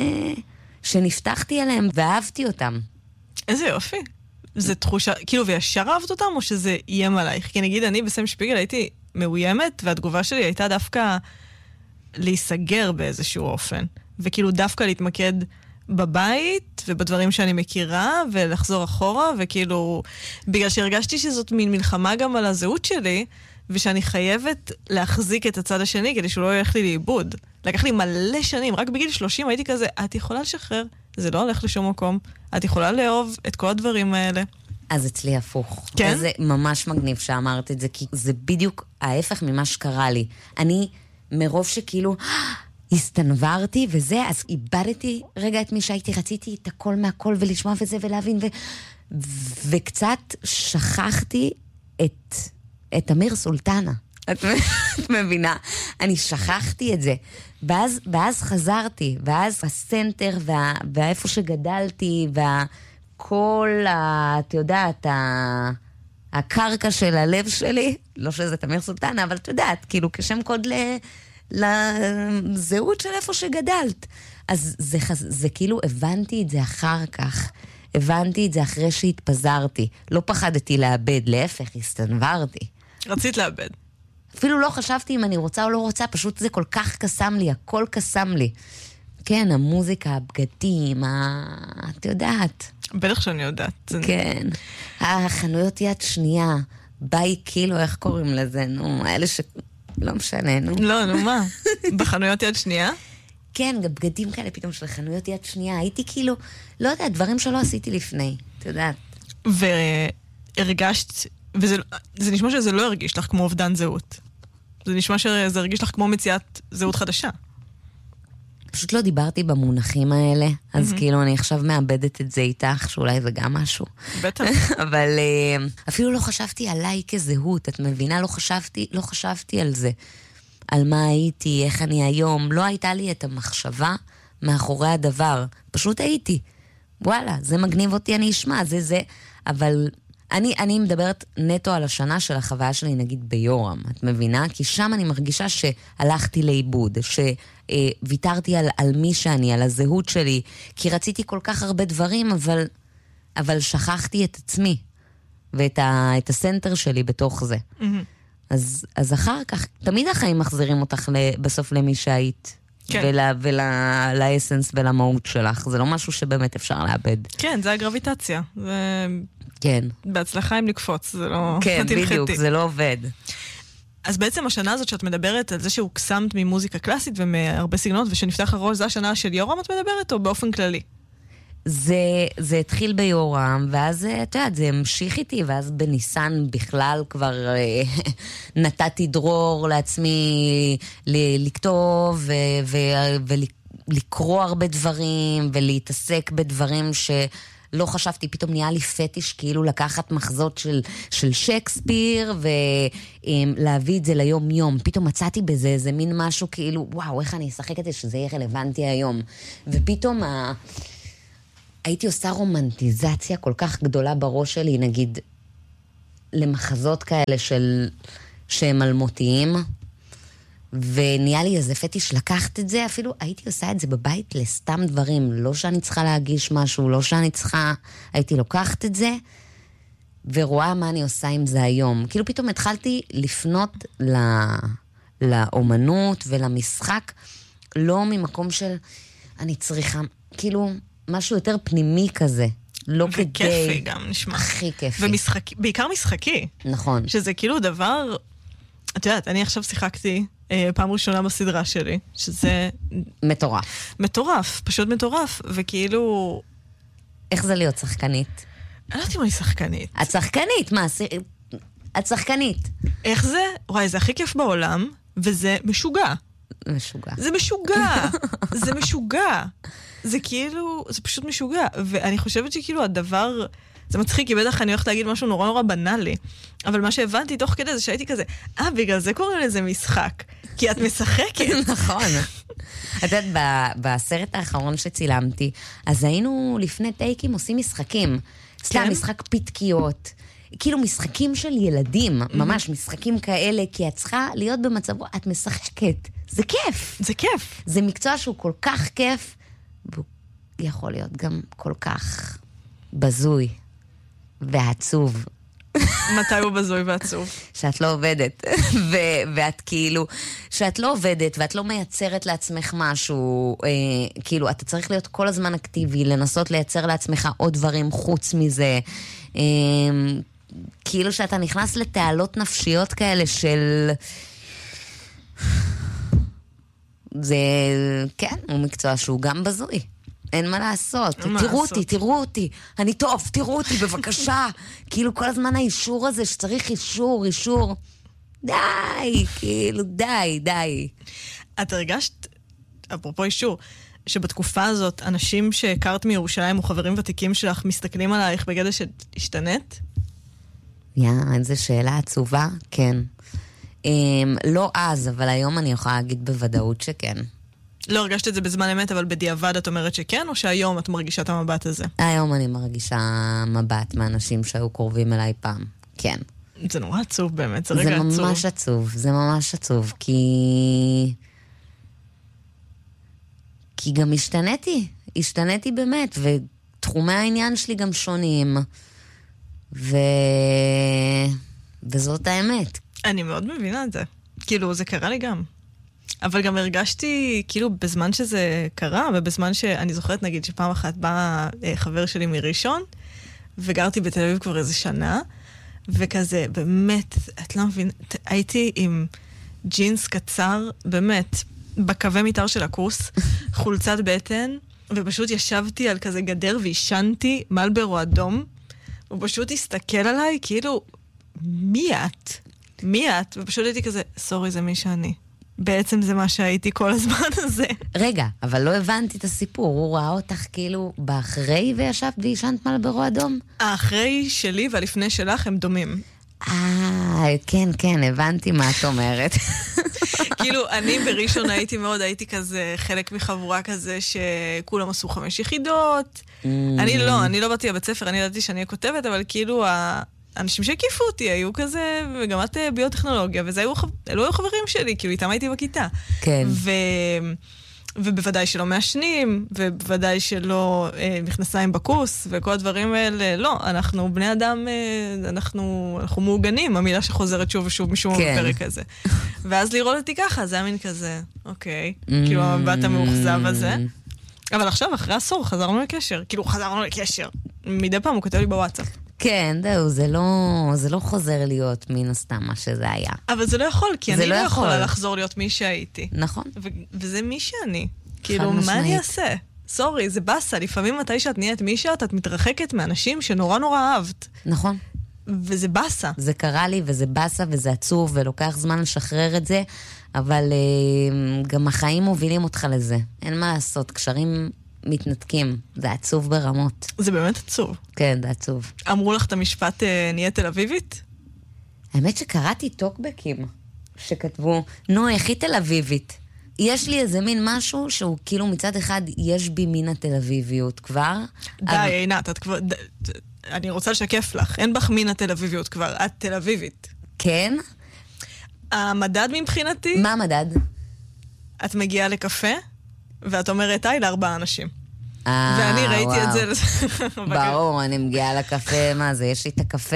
שנפתחתי עליהם ואהבתי אותם. איזה יופי. זה תחושה, כאילו, וישר אהבת אותם, או שזה איים עלייך? כי נגיד, אני בסם שפיגל הייתי מאוימת, והתגובה שלי הייתה דווקא להיסגר באיזשהו אופן. וכאילו דווקא להתמקד בבית, ובדברים שאני מכירה, ולחזור אחורה, וכאילו, בגלל שהרגשתי שזאת מין מלחמה גם על הזהות שלי, ושאני חייבת להחזיק את הצד השני, כדי שהוא לא ילך לי לאיבוד. לקח לי מלא שנים, רק בגיל שלושים הייתי כזה, את יכולה לשחרר, זה לא הולך לשום מקום, את יכולה לאהוב את כל הדברים האלה. אז אצלי הפוך. כן? זה ממש מגניב שאמרת את זה, כי זה בדיוק ההפך ממה שקרה לי. אני, מרוב שכאילו, הסתנברתי וזה, אז איבדתי רגע את מי שהייתי, רציתי את הכל מהכל ולשמוע וזה ולהבין, ו... וקצת שכחתי את, את אמיר סולטנה. את מבינה? אני שכחתי את זה. ואז, ואז חזרתי, ואז הסנטר וה, והאיפה שגדלתי, והכל, את יודעת, הקרקע של הלב שלי, לא שזה תמיר סולטנה, אבל את יודעת, כאילו כשם קוד ל, לזהות של איפה שגדלת. אז זה, זה כאילו הבנתי את זה אחר כך. הבנתי את זה אחרי שהתפזרתי. לא פחדתי לאבד, להפך, הסתנברתי. רצית לאבד. אפילו לא חשבתי אם אני רוצה או לא רוצה, פשוט זה כל כך קסם לי, הכל קסם לי. כן, המוזיקה, הבגדים, ה... את יודעת. בטח שאני יודעת. כן. החנויות יד שנייה, ביי קילו, איך קוראים לזה? נו, האלה ש... לא משנה, נו. לא, נו מה? בחנויות יד שנייה? כן, גם בגדים כאלה פתאום של חנויות יד שנייה. הייתי כאילו, לא יודעת, דברים שלא עשיתי לפני, את יודעת. והרגשת... וזה זה נשמע שזה לא הרגיש לך כמו אובדן זהות. זה נשמע שזה הרגיש לך כמו מציאת זהות חדשה. פשוט לא דיברתי במונחים האלה, אז mm-hmm. כאילו אני עכשיו מאבדת את זה איתך, שאולי זה גם משהו. בטח. אבל uh, אפילו לא חשבתי עליי כזהות, את מבינה? לא חשבתי, לא חשבתי על זה. על מה הייתי, איך אני היום. לא הייתה לי את המחשבה מאחורי הדבר. פשוט הייתי. וואלה, זה מגניב אותי, אני אשמע, זה זה. אבל... אני, אני מדברת נטו על השנה של החוויה שלי, נגיד ביורם, את מבינה? כי שם אני מרגישה שהלכתי לאיבוד, שוויתרתי על, על מי שאני, על הזהות שלי, כי רציתי כל כך הרבה דברים, אבל, אבל שכחתי את עצמי, ואת ה, את הסנטר שלי בתוך זה. Mm-hmm. אז, אז אחר כך, תמיד החיים מחזירים אותך בסוף למי שהיית. כן. ולה, ולה, לאסנס ולמהות שלך. זה לא משהו שבאמת אפשר לאבד. כן, זה הגרביטציה. זה... כן. בהצלחה אם לקפוץ, זה לא... כן, בדיוק, זה לא עובד. אז בעצם השנה הזאת שאת מדברת על זה שהוקסמת ממוזיקה קלאסית ומהרבה סגנונות ושנפתח הראש, זה השנה של יורם את מדברת או באופן כללי? זה, זה התחיל ביורם, ואז, את יודעת, זה המשיך איתי, ואז בניסן בכלל כבר נתתי דרור לעצמי לכתוב ו- ו- ולקרוא הרבה דברים, ולהתעסק בדברים ש... לא חשבתי, פתאום נהיה לי פטיש כאילו לקחת מחזות של, של שייקספיר ולהביא את זה ליום יום. פתאום מצאתי בזה איזה מין משהו כאילו, וואו, איך אני אשחק את זה שזה יהיה רלוונטי היום. ופתאום ה... הייתי עושה רומנטיזציה כל כך גדולה בראש שלי, נגיד, למחזות כאלה של... שהם אלמותיים, ונהיה לי איזה פטיש לקחת את זה, אפילו הייתי עושה את זה בבית לסתם דברים, לא שאני צריכה להגיש משהו, לא שאני צריכה, הייתי לוקחת את זה, ורואה מה אני עושה עם זה היום. כאילו פתאום התחלתי לפנות ל... לאומנות ולמשחק, לא ממקום של אני צריכה, כאילו משהו יותר פנימי כזה. לא כדי... וכיפי גם נשמע. הכי כיפי. ומשחקי, בעיקר משחקי. נכון. שזה כאילו דבר, את יודעת, אני עכשיו שיחקתי אה, פעם ראשונה בסדרה שלי, שזה... מטורף. מטורף, פשוט מטורף, וכאילו... איך זה להיות שחקנית? אני לא יודעת אם אני שחקנית. את שחקנית, מה? את שחקנית. איך זה? וואי, זה הכי כיף בעולם, וזה משוגע. משוגע. זה משוגע. זה משוגע. זה כאילו, זה פשוט משוגע. ואני חושבת שכאילו הדבר, זה מצחיק, כי בטח אני הולכת להגיד משהו נורא נורא בנאלי. אבל מה שהבנתי תוך כדי זה שהייתי כזה, אה, בגלל זה קוראים לזה משחק. כי את משחקת. נכון. את יודעת, בסרט האחרון שצילמתי, אז היינו לפני טייקים עושים משחקים. סתם, משחק פתקיות. כאילו משחקים של ילדים, ממש משחקים כאלה, כי את צריכה להיות במצבו, את משחקת. זה כיף. זה כיף. זה מקצוע שהוא כל כך כיף, והוא יכול להיות גם כל כך בזוי ועצוב. מתי הוא בזוי ועצוב? שאת לא עובדת, ו- ואת כאילו, שאת לא עובדת ואת לא מייצרת לעצמך משהו, אה, כאילו, אתה צריך להיות כל הזמן אקטיבי, לנסות לייצר לעצמך עוד דברים חוץ מזה, אה, כאילו שאתה נכנס לתעלות נפשיות כאלה של... זה, כן, הוא מקצוע שהוא גם בזוי. אין מה לעשות. תראו אותי, תראו אותי. אני טוב, תראו אותי, בבקשה. כאילו כל הזמן האישור הזה שצריך אישור, אישור. די, כאילו, די, די. את הרגשת, אפרופו אישור, שבתקופה הזאת אנשים שהכרת מירושלים או חברים ותיקים שלך מסתכלים עלייך בגלל שהשתנית? יא, איזו שאלה עצובה, כן. Um, לא אז, אבל היום אני יכולה להגיד בוודאות שכן. לא הרגשת את זה בזמן אמת, אבל בדיעבד את אומרת שכן, או שהיום את מרגישה את המבט הזה? היום אני מרגישה מבט מאנשים שהיו קרובים אליי פעם, כן. זה נורא עצוב באמת, זה רגע עצוב. זה ממש עצוב, זה ממש עצוב, כי... כי גם השתניתי, השתניתי באמת, ותחומי העניין שלי גם שונים, ו... וזאת האמת. אני מאוד מבינה את זה. כאילו, זה קרה לי גם. אבל גם הרגשתי, כאילו, בזמן שזה קרה, ובזמן שאני זוכרת, נגיד, שפעם אחת בא חבר שלי מראשון, וגרתי בתל אביב כבר איזה שנה, וכזה, באמת, את לא מבין, הייתי עם ג'ינס קצר, באמת, בקווי מיתר של הקורס, חולצת בטן, ופשוט ישבתי על כזה גדר וישנתי מלברו אדום, הוא פשוט הסתכל עליי, כאילו, מי את? מי את? ופשוט הייתי כזה, סורי, זה מי שאני. בעצם זה מה שהייתי כל הזמן הזה. רגע, אבל לא הבנתי את הסיפור. הוא ראה אותך כאילו באחרי וישבת וישנת מלברו אדום? האחרי שלי והלפני שלך הם דומים. אה, כן, כן, הבנתי מה את אומרת. כאילו, אני בראשון הייתי מאוד, הייתי כזה חלק מחבורה כזה שכולם עשו חמש יחידות. אני לא, אני לא באתי לבית ספר, אני ידעתי שאני כותבת, אבל כאילו האנשים שהקיפו אותי היו כזה, וגם את ביוטכנולוגיה, וזה היו, אלו היו חברים שלי, כאילו איתם הייתי בכיתה. כן. ו... ובוודאי שלא מעשנים, ובוודאי שלא אה, מכנסיים בכוס, וכל הדברים האלה, לא, אנחנו בני אדם, אה, אנחנו, אנחנו מעוגנים, המילה שחוזרת שוב ושוב משום כן. בפרק הזה. ואז לראות אותי ככה, זה היה מין כזה, אוקיי, mm-hmm. כאילו המבט המאוכזב הזה. אבל עכשיו, אחרי עשור, חזרנו לקשר. כאילו, חזרנו לקשר. מדי פעם הוא כותב לי בוואטסאפ. כן, זהו, זה לא, זה לא חוזר להיות מן הסתם מה שזה היה. אבל זה לא יכול, כי אני לא יכולה לחזור להיות מי שהייתי. נכון. ו- וזה מי שאני. כאילו, מה אני אעשה? סורי, זה בסה. לפעמים מתי שאת נהיית מי שאת, את מתרחקת מאנשים שנורא נורא אהבת. נכון. וזה בסה. זה קרה לי, וזה בסה, וזה עצוב, ולוקח זמן לשחרר את זה, אבל uh, גם החיים מובילים אותך לזה. אין מה לעשות, קשרים מתנתקים. זה עצוב ברמות. זה באמת עצוב. כן, זה עצוב. אמרו לך את המשפט נהיה תל אביבית? האמת שקראתי טוקבקים שכתבו, נו, איך היא תל אביבית? יש לי איזה מין משהו שהוא כאילו מצד אחד יש בי מין התל אביביות כבר. די, אבל... עינת, את כבר... ד... אני רוצה לשקף לך, אין בך מין התל אביביות כבר, את תל אביבית. כן? המדד מבחינתי... מה המדד? את מגיעה לקפה, ואת אומרת, היי, לארבעה אנשים. אה, ואני ראיתי וואו. את זה... ברור, אני מגיעה לקפה, מה זה, יש לי את הקפה...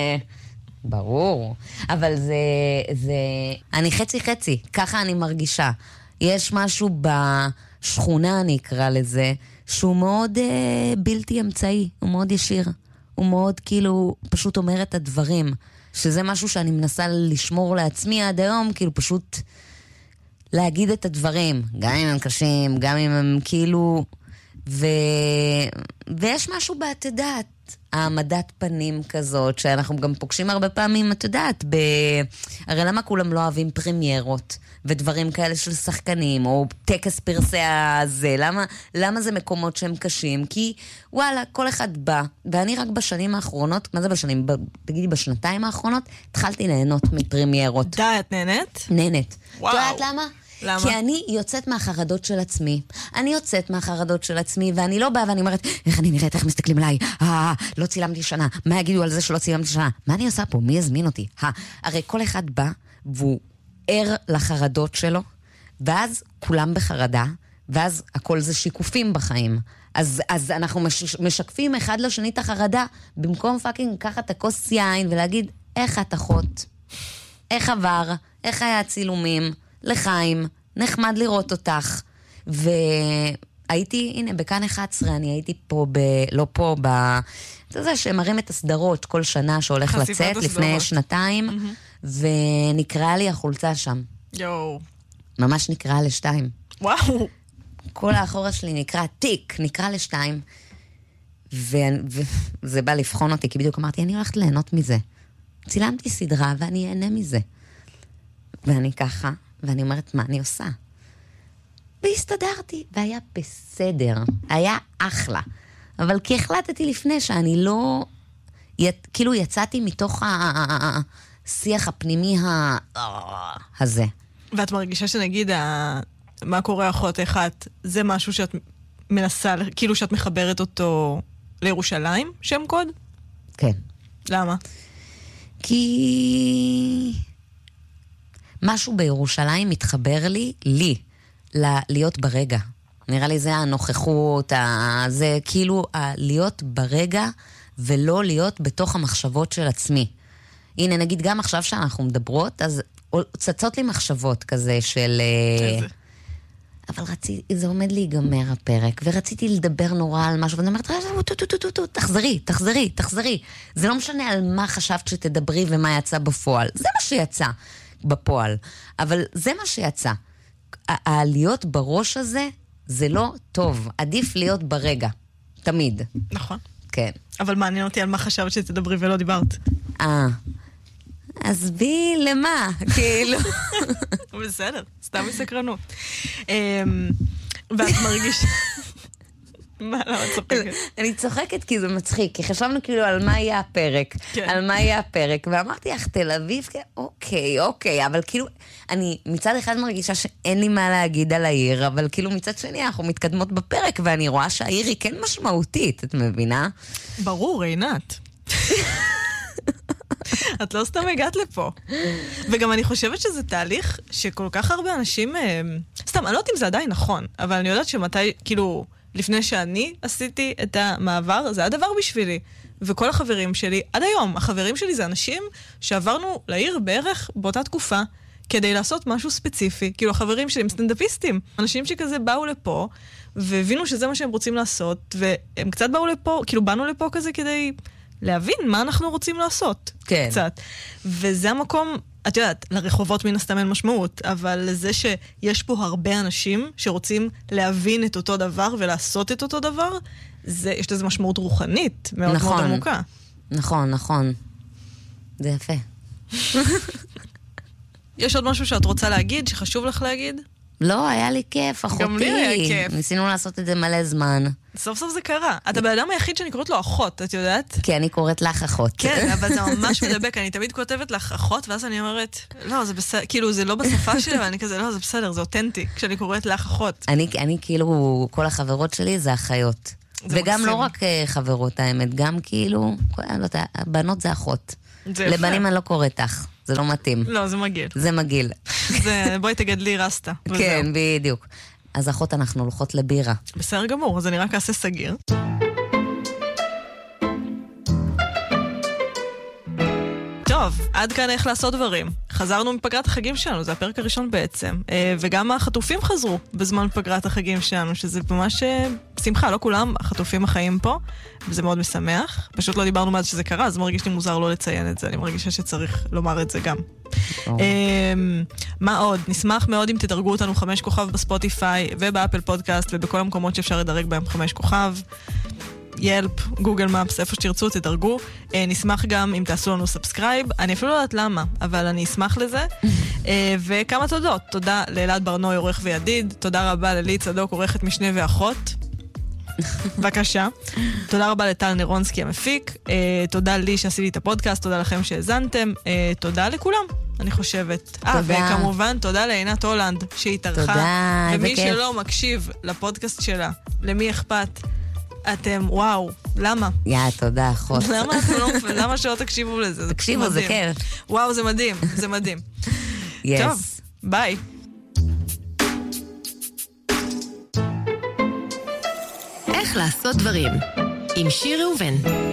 ברור, אבל זה, זה, אני חצי חצי, ככה אני מרגישה. יש משהו בשכונה, אני אקרא לזה, שהוא מאוד אה, בלתי אמצעי, הוא מאוד ישיר, הוא מאוד כאילו פשוט אומר את הדברים, שזה משהו שאני מנסה לשמור לעצמי עד היום, כאילו פשוט להגיד את הדברים, גם אם הם קשים, גם אם הם כאילו, ו... ויש משהו בתדעת, העמדת פנים כזאת, שאנחנו גם פוגשים הרבה פעמים, את יודעת, ב... הרי למה כולם לא אוהבים פרמיירות, ודברים כאלה של שחקנים, או טקס פרסי הזה, למה, למה זה מקומות שהם קשים? כי וואלה, כל אחד בא, ואני רק בשנים האחרונות, מה זה בשנים? ב... תגידי, בשנתיים האחרונות, התחלתי ליהנות מפרמיירות. די, את נהנית? נהנית. וואו. את יודעת למה? למה? כי אני יוצאת מהחרדות של עצמי. אני יוצאת מהחרדות של עצמי, ואני לא באה ואני אומרת, איך אני נראית, איך מסתכלים עליי? אה, לא צילמתי שנה. מה יגידו על זה שלא צילמתי שנה? מה אני עושה פה? מי יזמין אותי? אה, הרי כל אחד בא, והוא ער לחרדות שלו, ואז כולם בחרדה, ואז הכל זה שיקופים בחיים. אז, אז אנחנו מש, משקפים אחד לשני את החרדה, במקום פאקינג לקחת את הכוס יין ולהגיד, איך את אחות? איך עבר? איך היה הצילומים? לחיים, נחמד לראות אותך. והייתי, הנה, בכאן אחת עשרה, אני הייתי פה, ב, לא פה, ב... זה זה שמראים את הסדרות כל שנה שהולך לצאת, הסדרות. לפני שנתיים, mm-hmm. ונקראה לי החולצה שם. יואו. ממש נקראה לשתיים. וואו. כל האחורה שלי נקרא תיק, נקרא לשתיים. ו... וזה בא לבחון אותי, כי בדיוק אמרתי, אני הולכת ליהנות מזה. צילמתי סדרה ואני אהנה מזה. ואני ככה, ואני אומרת, מה אני עושה? והסתדרתי, והיה בסדר, היה אחלה. אבל כי החלטתי לפני שאני לא... כאילו יצאתי מתוך השיח הפנימי הזה. ואת מרגישה שנגיד, מה קורה אחות אחת, זה משהו שאת מנסה, כאילו שאת מחברת אותו לירושלים, שם קוד? כן. למה? כי... משהו בירושלים מתחבר לי, לי, ל- להיות ברגע. נראה לי זה הנוכחות, ה- זה כאילו ה- להיות ברגע ולא להיות בתוך המחשבות של עצמי. הנה, נגיד גם עכשיו שאנחנו מדברות, אז צצות לי מחשבות כזה של... איזה? אבל רציתי, זה עומד להיגמר הפרק, ורציתי לדבר נורא על משהו, ואני אומרת, תחזרי, תחזרי, תחזרי. זה לא משנה על מה חשבת שתדברי ומה יצא בפועל. זה מה שיצא. בפועל. אבל זה מה שיצא. העליות בראש הזה, זה לא טוב. עדיף להיות ברגע. תמיד. נכון. כן. אבל מעניין אותי על מה חשבת שתדברי ולא דיברת. אה. אז בי למה? כאילו. בסדר, סתם מסקרנות. ואת מרגישה... מה, למה את צוחקת? אני צוחקת כי זה מצחיק, כי חשבנו כאילו על מה יהיה הפרק, על מה יהיה הפרק, ואמרתי, אך תל אביב, אוקיי, אוקיי, אבל כאילו, אני מצד אחד מרגישה שאין לי מה להגיד על העיר, אבל כאילו מצד שני אנחנו מתקדמות בפרק, ואני רואה שהעיר היא כן משמעותית, את מבינה? ברור, עינת. את לא סתם הגעת לפה. וגם אני חושבת שזה תהליך שכל כך הרבה אנשים... סתם, אני לא יודעת אם זה עדיין נכון, אבל אני יודעת שמתי, כאילו... לפני שאני עשיתי את המעבר, זה הדבר בשבילי. וכל החברים שלי, עד היום, החברים שלי זה אנשים שעברנו לעיר בערך באותה תקופה, כדי לעשות משהו ספציפי. כאילו החברים שלי הם סטנדאפיסטים. אנשים שכזה באו לפה, והבינו שזה מה שהם רוצים לעשות, והם קצת באו לפה, כאילו באנו לפה כזה כדי להבין מה אנחנו רוצים לעשות. כן. קצת. וזה המקום... את יודעת, לרחובות מן הסתם אין משמעות, אבל לזה שיש פה הרבה אנשים שרוצים להבין את אותו דבר ולעשות את אותו דבר, זה, יש לזה משמעות רוחנית מאוד נכון, מאוד עמוקה. נכון, נכון. זה יפה. יש עוד משהו שאת רוצה להגיד, שחשוב לך להגיד? לא, היה לי כיף, אחותי. גם לי היה כיף. ניסינו לעשות את זה מלא זמן. סוף סוף זה קרה. אתה באדם היחיד שאני קוראת לו אחות, את יודעת? כי אני קוראת לך אחות. כן, אבל זה ממש מדבק. אני תמיד כותבת לך אחות, ואז אני אומרת, לא, זה בסדר, כאילו, זה לא בשפה שלי, אבל אני כזה, לא, זה בסדר, זה אותנטי, כשאני קוראת לך אחות. אני, אני כאילו, כל החברות שלי זה אחיות. וגם לא רק חברות, האמת, גם כאילו, הבנות זה אחות. לבנים אני לא קוראת לך, זה לא מתאים. לא, זה מגעיל. זה מגעיל. בואי תגדלי רסטה. כן, בדיוק. אז אחות אנחנו הולכות לבירה. בסדר גמור, אז אני רק אעשה סגיר. טוב, עד כאן איך לעשות דברים. חזרנו מפגרת החגים שלנו, זה הפרק הראשון בעצם. וגם החטופים חזרו בזמן פגרת החגים שלנו, שזה ממש שמחה, לא כולם החטופים החיים פה, וזה מאוד משמח. פשוט לא דיברנו מאז שזה קרה, אז מרגיש לי מוזר לא לציין את זה, אני מרגישה שצריך לומר את זה גם. מה עוד? נשמח מאוד אם תדרגו אותנו חמש כוכב בספוטיפיי ובאפל פודקאסט ובכל המקומות שאפשר לדרג בהם חמש כוכב. ילפ, גוגל מפס, איפה שתרצו, תדרגו. אה, נשמח גם אם תעשו לנו סאבסקרייב. אני אפילו לא יודעת למה, אבל אני אשמח לזה. אה, וכמה תודות. תודה לאלעד ברנוי, עורך וידיד. תודה רבה ללי צדוק, עורכת משנה ואחות. בבקשה. תודה רבה לטל נירונסקי המפיק. אה, תודה לי שעשיתי את הפודקאסט. תודה לכם שהזנתם. אה, תודה לכולם, אני חושבת. אה, וכמובן, תודה לעינת הולנד שהתארחה. תודה, ומי שלא מקשיב לפודקאסט שלה, למי אכפת? אתם, וואו, למה? יא, תודה, אחות. למה אתם לא, למה שלא תקשיבו לזה? תקשיבו, זה כיף. וואו, זה מדהים, זה מדהים. טוב, ביי. איך לעשות דברים? עם שיר ראובן.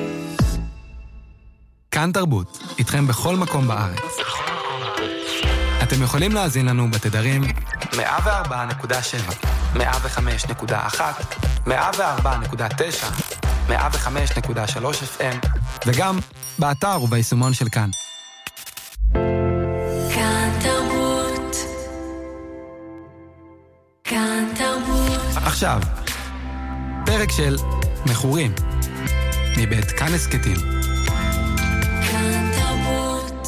כאן תרבות, איתכם בכל מקום בארץ. אתם יכולים להאזין לנו בתדרים מאה וארבע נקודה שבע, מאה וחמש נקודה אחת, מאה וארבע נקודה תשע, מאה וחמש נקודה שלוש אף אם, וגם באתר וביישומון של כאן. כאן תרבות. כאן תרבות. עכשיו, פרק של מכורים, מבית כאן הסקטים. כאן תרבות.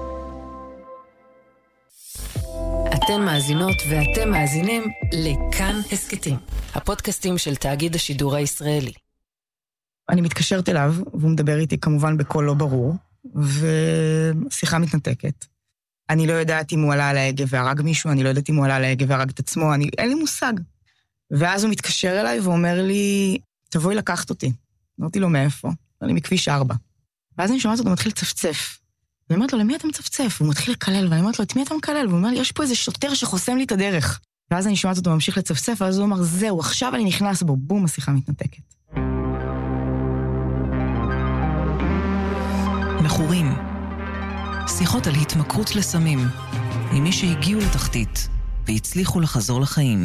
אתן מאזינות ואתם מאזינים לכאן הסקטים, הפודקאסטים של תאגיד השידור הישראלי. אני מתקשרת אליו, והוא מדבר איתי כמובן בקול לא ברור, ושיחה מתנתקת. אני לא יודעת אם הוא עלה על ההגה והרג מישהו, אני לא יודעת אם הוא עלה על ההגה והרג את עצמו, אני, אין לי מושג. ואז הוא מתקשר אליי ואומר לי, תבואי לקחת אותי. אמרתי לו, מאיפה? אני מכביש ארבע. ואז אני שומעת אותו, מתחיל לצפצף. ואני אומרת לו, למי אתה מצפצף? הוא מתחיל לקלל, ואני אומרת לו, את מי אתה מקלל? והוא אומר לי, יש פה איזה שוטר שחוסם לי את הדרך. ואז אני שומעת אותו ממשיך לצפצף, ואז הוא אומר, זהו, עכשיו אני נכנס בו, בום, השיחה מתנתקת. מכורים. שיחות על התמכרות לסמים, ממי שהגיעו לתחתית והצליחו לחזור לחיים.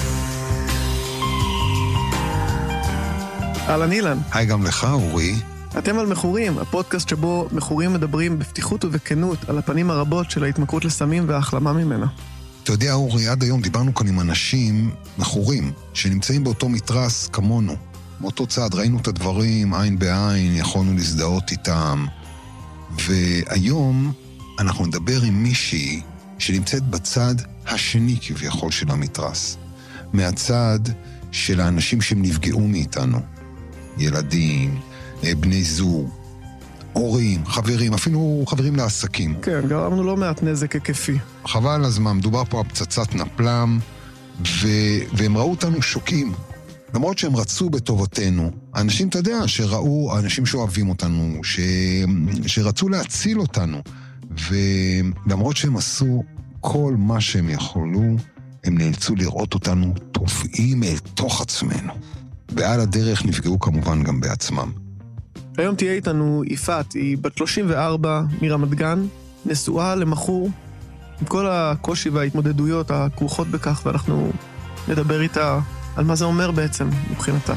אהלן אילן. היי גם לך, אורי. אתם על מכורים, הפודקאסט שבו מכורים מדברים בפתיחות ובכנות על הפנים הרבות של ההתמכרות לסמים וההחלמה ממנה. אתה יודע, אורי, עד היום דיברנו כאן עם אנשים מכורים שנמצאים באותו מתרס כמונו. מאותו צעד, ראינו את הדברים עין בעין, יכולנו להזדהות איתם. והיום אנחנו נדבר עם מישהי שנמצאת בצד השני כביכול של המתרס. מהצד של האנשים שהם נפגעו מאיתנו. ילדים, בני זוג, הורים, חברים, אפילו חברים לעסקים. כן, גרמנו לא מעט נזק היקפי. חבל הזמן, מדובר פה על פצצת נפלם, ו... והם ראו אותנו שוקים. למרות שהם רצו בטובתנו, האנשים, אתה יודע, שראו, האנשים שאוהבים אותנו, ש... שרצו להציל אותנו, ולמרות שהם עשו כל מה שהם יכולו, הם נאלצו לראות אותנו תופעים אל תוך עצמנו. ועל הדרך נפגעו כמובן גם בעצמם. היום תהיה איתנו יפעת, היא בת שלושים וארבע מרמת גן, נשואה למחור, עם כל הקושי וההתמודדויות הכרוכות בכך, ואנחנו נדבר איתה על מה זה אומר בעצם מבחינתה.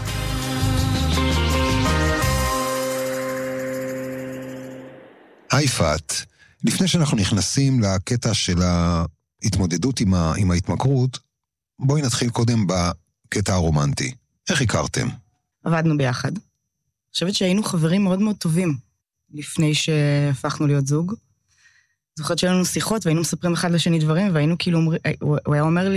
היי יפעת, לפני שאנחנו נכנסים לקטע של ההתמודדות עם, ה... עם ההתמכרות, בואי נתחיל קודם בקטע הרומנטי. איך הכרתם? עבדנו ביחד. אני חושבת שהיינו חברים מאוד מאוד טובים לפני שהפכנו להיות זוג. זוכרת שהיינו לנו שיחות והיינו מספרים אחד לשני דברים, והיינו כאילו, הוא היה אומר לי,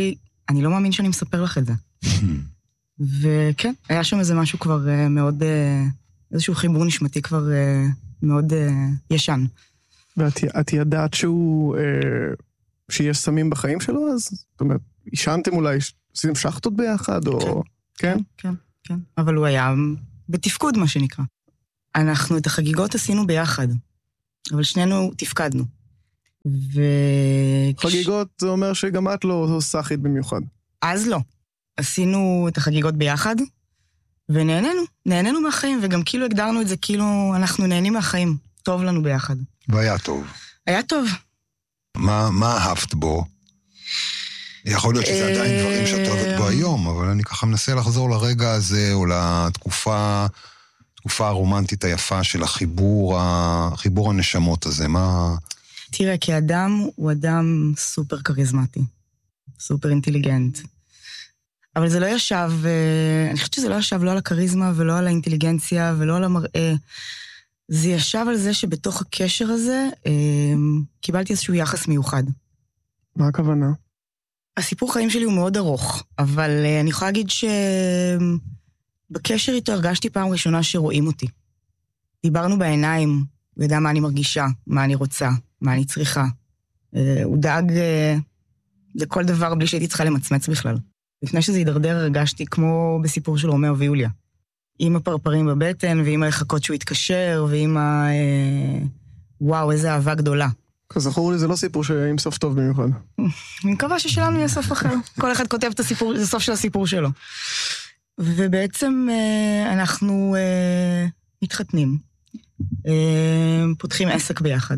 אני לא מאמין שאני מספר לך את זה. וכן, היה שם איזה משהו כבר מאוד, איזשהו חיבור נשמתי כבר מאוד ישן. ואת ידעת שהוא, שיש סמים בחיים שלו, אז זאת אומרת, ישנתם אולי, עשיתם שחטות ביחד, או... כן? כן, כן. אבל הוא היה בתפקוד, מה שנקרא. אנחנו את החגיגות עשינו ביחד, אבל שנינו תפקדנו. ו... חגיגות זה אומר שגם את לא סחית במיוחד. אז לא. עשינו את החגיגות ביחד, ונהנינו, נהנינו מהחיים, וגם כאילו הגדרנו את זה, כאילו אנחנו נהנים מהחיים, טוב לנו ביחד. והיה טוב. היה טוב. מה, מה אהבת בו? יכול להיות שזה עדיין דברים שאת אוהבת בו היום, אבל אני ככה מנסה לחזור לרגע הזה, או לתקופה, תקופה הרומנטית היפה של החיבור, החיבור הנשמות הזה, מה... תראה, כאדם הוא אדם סופר קריזמטי, סופר אינטליגנט. אבל זה לא ישב, אני חושבת שזה לא ישב לא על הקריזמה ולא על האינטליגנציה ולא על המראה. זה ישב על זה שבתוך הקשר הזה קיבלתי איזשהו יחס מיוחד. מה הכוונה? הסיפור חיים שלי הוא מאוד ארוך, אבל אני יכולה להגיד שבקשר איתו הרגשתי פעם ראשונה שרואים אותי. דיברנו בעיניים, הוא ידע מה אני מרגישה, מה אני רוצה, מה אני צריכה. הוא דאג לכל דבר בלי שהייתי צריכה למצמץ בכלל. לפני שזה יידרדר הרגשתי כמו בסיפור של רומאו ויוליה. עם הפרפרים בבטן, ועם היחכות שהוא התקשר, ועם ה... וואו, איזה אהבה גדולה. כזכור לי, זה לא סיפור שעם סוף טוב במיוחד. אני מקווה ששלנו יהיה סוף אחר. כל אחד כותב את הסיפור, זה סוף של הסיפור שלו. ובעצם אנחנו מתחתנים. פותחים עסק ביחד.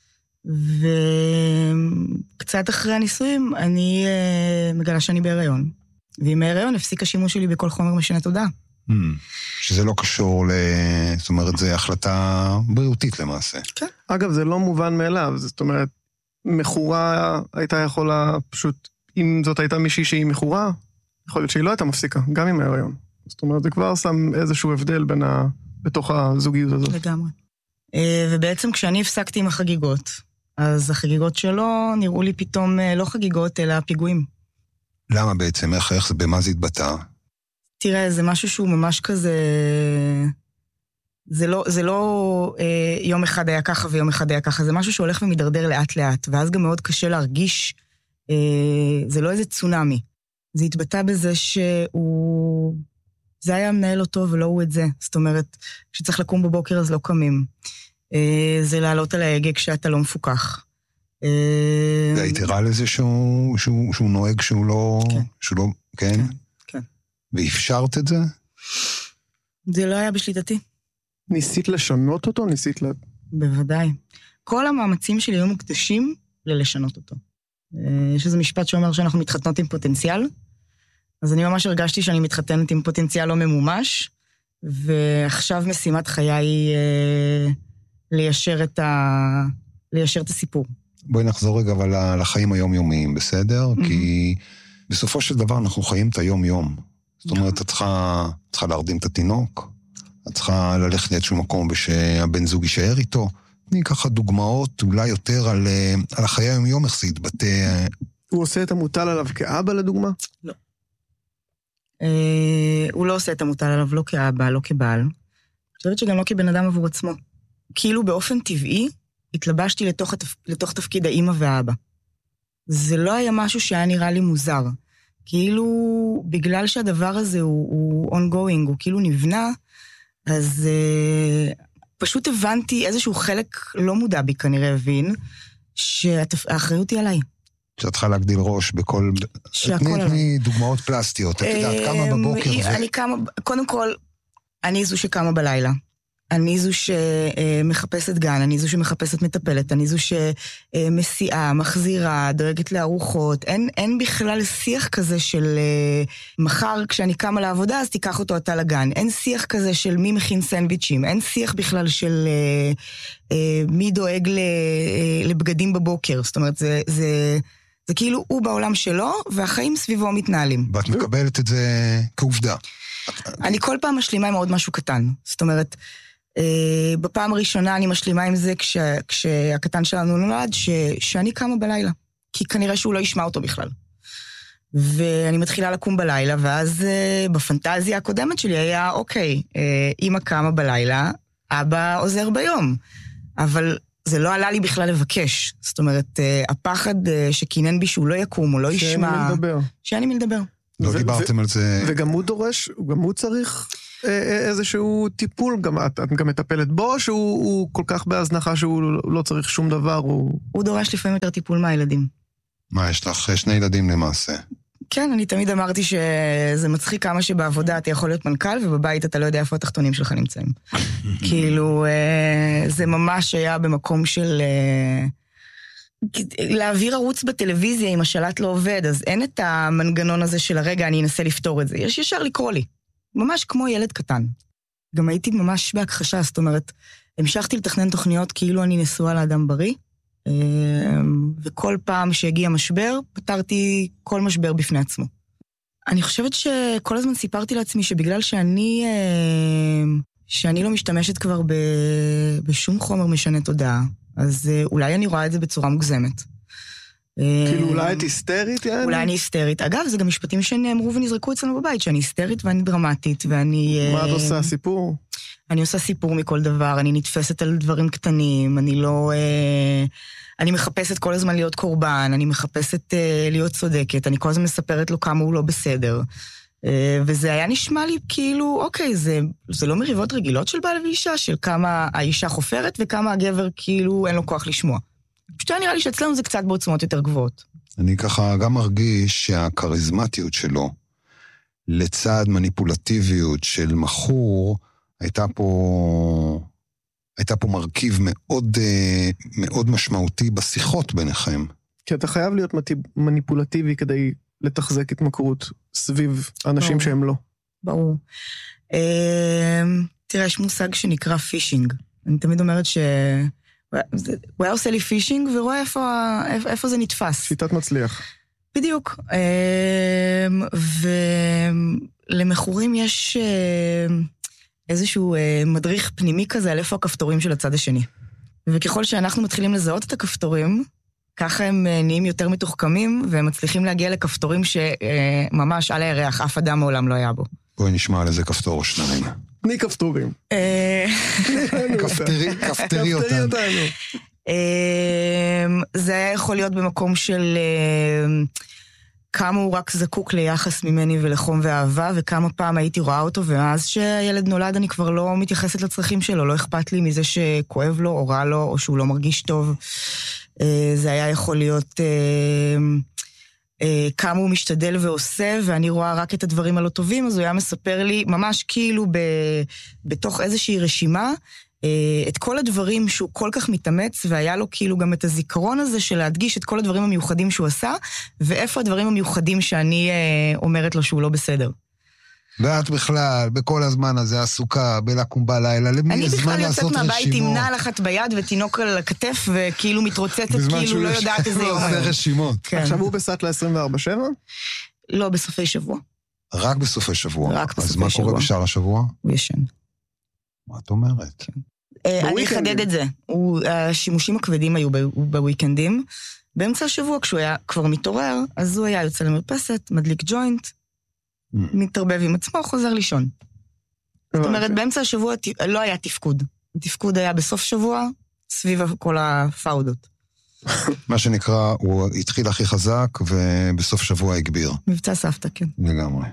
וקצת אחרי הנישואים, אני מגלה שאני בהיריון. ועם ההיריון הפסיק השימוש שלי בכל חומר משנה תודעה. שזה לא קשור ל... זאת אומרת, זו החלטה בריאותית למעשה. כן. אגב, זה לא מובן מאליו. זאת אומרת, מכורה הייתה יכולה פשוט, אם זאת הייתה מישהי שהיא מכורה, יכול להיות שהיא לא הייתה מפסיקה, גם עם ההיריון. זאת אומרת, זה כבר שם איזשהו הבדל בין ה... בתוך הזוגיות הזאת. לגמרי. ובעצם כשאני הפסקתי עם החגיגות, אז החגיגות שלו נראו לי פתאום לא חגיגות, אלא פיגועים. למה בעצם? איך, איך זה, במה זה התבטא? תראה, זה משהו שהוא ממש כזה... זה לא, זה לא אה, יום אחד היה ככה ויום אחד היה ככה, זה משהו שהולך ומדרדר לאט לאט, ואז גם מאוד קשה להרגיש, אה, זה לא איזה צונמי. זה התבטא בזה שהוא... זה היה מנהל אותו ולא הוא את זה. זאת אומרת, כשצריך לקום בבוקר אז לא קמים. אה, זה לעלות על ההגה כשאתה לא מפוקח. אה... והיית רע לזה שהוא, שהוא, שהוא נוהג שהוא לא... כן. שהוא לא... כן? כן, כן. ואפשרת את זה? זה לא היה בשליטתי. ניסית לשנות אותו? ניסית ל... בוודאי. כל המאמצים שלי היו מוקדשים ללשנות אותו. יש איזה משפט שאומר שאנחנו מתחתנות עם פוטנציאל, אז אני ממש הרגשתי שאני מתחתנת עם פוטנציאל לא ממומש, ועכשיו משימת חיי היא ליישר את, ה... ליישר את הסיפור. בואי נחזור רגע אבל לחיים היומיומיים, בסדר? Mm-hmm. כי בסופו של דבר אנחנו חיים את היום-יום. זאת אומרת, את צריכה, צריכה להרדים את התינוק, את צריכה ללכת לאיזשהו מקום ושהבן זוג יישאר איתו. תני ככה דוגמאות אולי יותר על, על החיי היום-יום, איך זה יתבטא. הוא עושה את המוטל עליו כאבא לדוגמה? לא. אה, הוא לא עושה את המוטל עליו לא כאבא, לא כבעל. אני חושבת שגם לא כבן אדם עבור עצמו. כאילו באופן טבעי התלבשתי לתוך, התפ... לתוך תפקיד האמא והאבא. זה לא היה משהו שהיה נראה לי מוזר. כאילו בגלל שהדבר הזה הוא, הוא ongoing, הוא כאילו נבנה, אז אה, פשוט הבנתי איזשהו חלק לא מודע בי כנראה הבין, שהאחריות היא עליי. שאת צריכה להגדיל ראש בכל... שהכל עליי. תני דוגמאות פלסטיות, את יודעת כמה בבוקר ו... אני כמה, קודם כל, אני זו שקמה בלילה. אני זו שמחפשת גן, אני זו שמחפשת מטפלת, אני זו שמסיעה, מחזירה, דואגת לארוחות. אין, אין בכלל שיח כזה של מחר כשאני קמה לעבודה, אז תיקח אותו אתה לגן. אין שיח כזה של מי מכין סנדוויצ'ים. אין שיח בכלל של מי דואג לבגדים בבוקר. זאת אומרת, זה, זה, זה כאילו הוא בעולם שלו, והחיים סביבו מתנהלים. ואת מקבלת את זה כעובדה. אני כל פעם משלימה עם עוד משהו קטן. זאת אומרת, Uh, בפעם הראשונה אני משלימה עם זה כש, כשהקטן שלנו נולד, ש, שאני קמה בלילה, כי כנראה שהוא לא ישמע אותו בכלל. ואני מתחילה לקום בלילה, ואז בפנטזיה הקודמת שלי היה, אוקיי, אמא קמה בלילה, אבא עוזר ביום. אבל זה לא עלה לי בכלל לבקש. זאת אומרת, הפחד שכינן בי שהוא לא יקום, או לא ישמע... שאין לי מלדבר. שאין לי מלדבר. לא דיברתם על זה... וגם הוא דורש, גם הוא צריך איזשהו טיפול, את גם מטפלת בו, שהוא כל כך בהזנחה שהוא לא צריך שום דבר. הוא דורש לפעמים יותר טיפול מהילדים. מה, יש לך שני ילדים למעשה? כן, אני תמיד אמרתי שזה מצחיק כמה שבעבודה אתה יכול להיות מנכ"ל, ובבית אתה לא יודע איפה התחתונים שלך נמצאים. כאילו, זה ממש היה במקום של... להעביר ערוץ בטלוויזיה אם השלט לא עובד, אז אין את המנגנון הזה של הרגע אני אנסה לפתור את זה. יש ישר לקרוא לי. ממש כמו ילד קטן. גם הייתי ממש בהכחשה, זאת אומרת, המשכתי לתכנן תוכניות כאילו אני נשואה לאדם בריא, וכל פעם שהגיע משבר, פתרתי כל משבר בפני עצמו. אני חושבת שכל הזמן סיפרתי לעצמי שבגלל שאני, שאני לא משתמשת כבר בשום חומר משנה תודעה, אז אולי אני רואה את זה בצורה מוגזמת. כאילו אולי את היסטרית? אולי אני היסטרית. אגב, זה גם משפטים שנאמרו ונזרקו אצלנו בבית, שאני היסטרית ואני דרמטית, ואני... מה את עושה? סיפור? אני עושה סיפור מכל דבר, אני נתפסת על דברים קטנים, אני לא... אני מחפשת כל הזמן להיות קורבן, אני מחפשת להיות צודקת, אני כל הזמן מספרת לו כמה הוא לא בסדר. וזה היה נשמע לי כאילו, אוקיי, זה, זה לא מריבות רגילות של בעל ואישה, של כמה האישה חופרת וכמה הגבר כאילו אין לו כוח לשמוע. פשוט נראה לי שאצלנו זה קצת בעוצמות יותר גבוהות. אני ככה גם מרגיש שהקריזמטיות שלו, לצד מניפולטיביות של מחור, הייתה פה, הייתה פה מרכיב מאוד, מאוד משמעותי בשיחות ביניכם. כי אתה חייב להיות מניפולטיבי כדי לתחזק התמכרות סביב אנשים שהם לא. ברור. תראה, יש מושג שנקרא פישינג. אני תמיד אומרת ש... הוא היה עושה לי פישינג ורואה איפה, איפה זה נתפס. שיטת מצליח. בדיוק. ולמחורים יש איזשהו מדריך פנימי כזה על איפה הכפתורים של הצד השני. וככל שאנחנו מתחילים לזהות את הכפתורים, ככה הם נהיים יותר מתוחכמים, והם מצליחים להגיע לכפתורים שממש על הירח, אף אדם מעולם לא היה בו. בואי נשמע על איזה כפתור או שניים. תני כפתורים. כפתרי אותנו. זה היה יכול להיות במקום של כמה הוא רק זקוק ליחס ממני ולחום ואהבה, וכמה פעם הייתי רואה אותו, ואז שהילד נולד אני כבר לא מתייחסת לצרכים שלו, לא אכפת לי מזה שכואב לו או רע לו, או שהוא לא מרגיש טוב. זה היה יכול להיות כמה הוא משתדל ועושה, ואני רואה רק את הדברים הלא טובים, אז הוא היה מספר לי ממש כאילו בתוך איזושהי רשימה, את כל הדברים שהוא כל כך מתאמץ, והיה לו כאילו גם את הזיכרון הזה של להדגיש את כל הדברים המיוחדים שהוא עשה, ואיפה הדברים המיוחדים שאני אומרת לו שהוא לא בסדר. ואת בכלל, בכל הזמן הזה עסוקה, בלקום בלילה, למי יש זמן לעשות רשימות? אני בכלל יוצאת מהבית עם נעל אחת ביד ותינוק על הכתף, וכאילו מתרוצצת, כאילו לא יודעת איזה יום. עושה רשימות. עכשיו הוא בסט ל-עשרים וארבע שבע? לא, בסופי שבוע. רק בסופי שבוע? רק בסופי אז שבוע. מה קורה בשאר השבוע? הוא ישן. מה את אומרת? אני אחדד את זה. השימושים הכבדים היו בוויקנדים. באמצע השבוע, כשהוא היה כבר מתעורר, אז הוא היה יוצא למרפסת, מדליק ג'וינט, מתערבב עם עצמו, חוזר לישון. זאת אומרת, באמצע השבוע לא היה תפקוד. התפקוד היה בסוף שבוע, סביב כל הפאודות. מה שנקרא, הוא התחיל הכי חזק, ובסוף שבוע הגביר. מבצע סבתא, כן. לגמרי.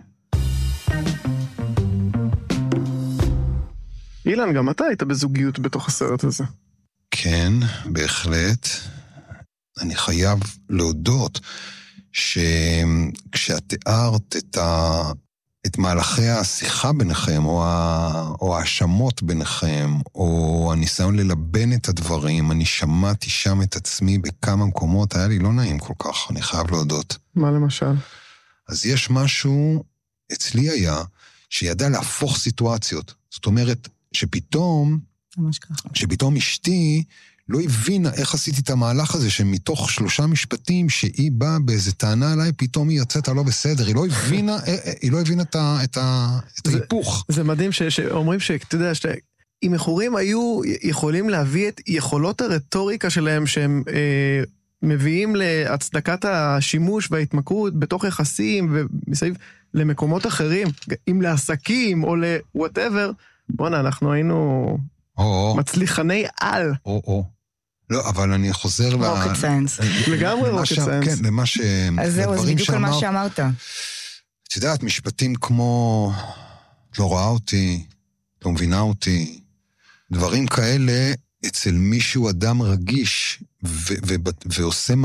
אילן, גם אתה היית בזוגיות בתוך הסרט הזה. כן, בהחלט. אני חייב להודות שכשאת תיארת את, ה... את מהלכי השיחה ביניכם, או, ה... או האשמות ביניכם, או הניסיון ללבן את הדברים, אני שמעתי שם את עצמי בכמה מקומות, היה לי לא נעים כל כך, אני חייב להודות. מה למשל? אז יש משהו, אצלי היה, שידע להפוך סיטואציות. זאת אומרת, שפתאום, ממש ככה. שפתאום אשתי לא הבינה איך עשיתי את המהלך הזה, שמתוך שלושה משפטים שהיא באה באיזה טענה עליי, פתאום היא יוצאת לא בסדר, היא לא הבינה, היא לא הבינה את, ה, את, ה, את ההיפוך. זה מדהים ש, שאומרים שאתה יודע, אם איחורים היו יכולים להביא את יכולות הרטוריקה שלהם, שהם אה, מביאים להצדקת השימוש וההתמכרות בתוך יחסים ומסביב למקומות אחרים, אם לעסקים או ל-whatever, בוא'נה, אנחנו היינו או, מצליחני על. או, או. לא, אבל אני חוזר ל... רוקט סיינס. לגמרי רוקט סיינס. כן, למה ש... אז זהו, אז בדיוק על מה שאמרת. את יודעת, משפטים כמו, את לא רואה אותי, לא מבינה אותי, דברים כאלה, אצל מישהו אדם רגיש ו- ו- ועושה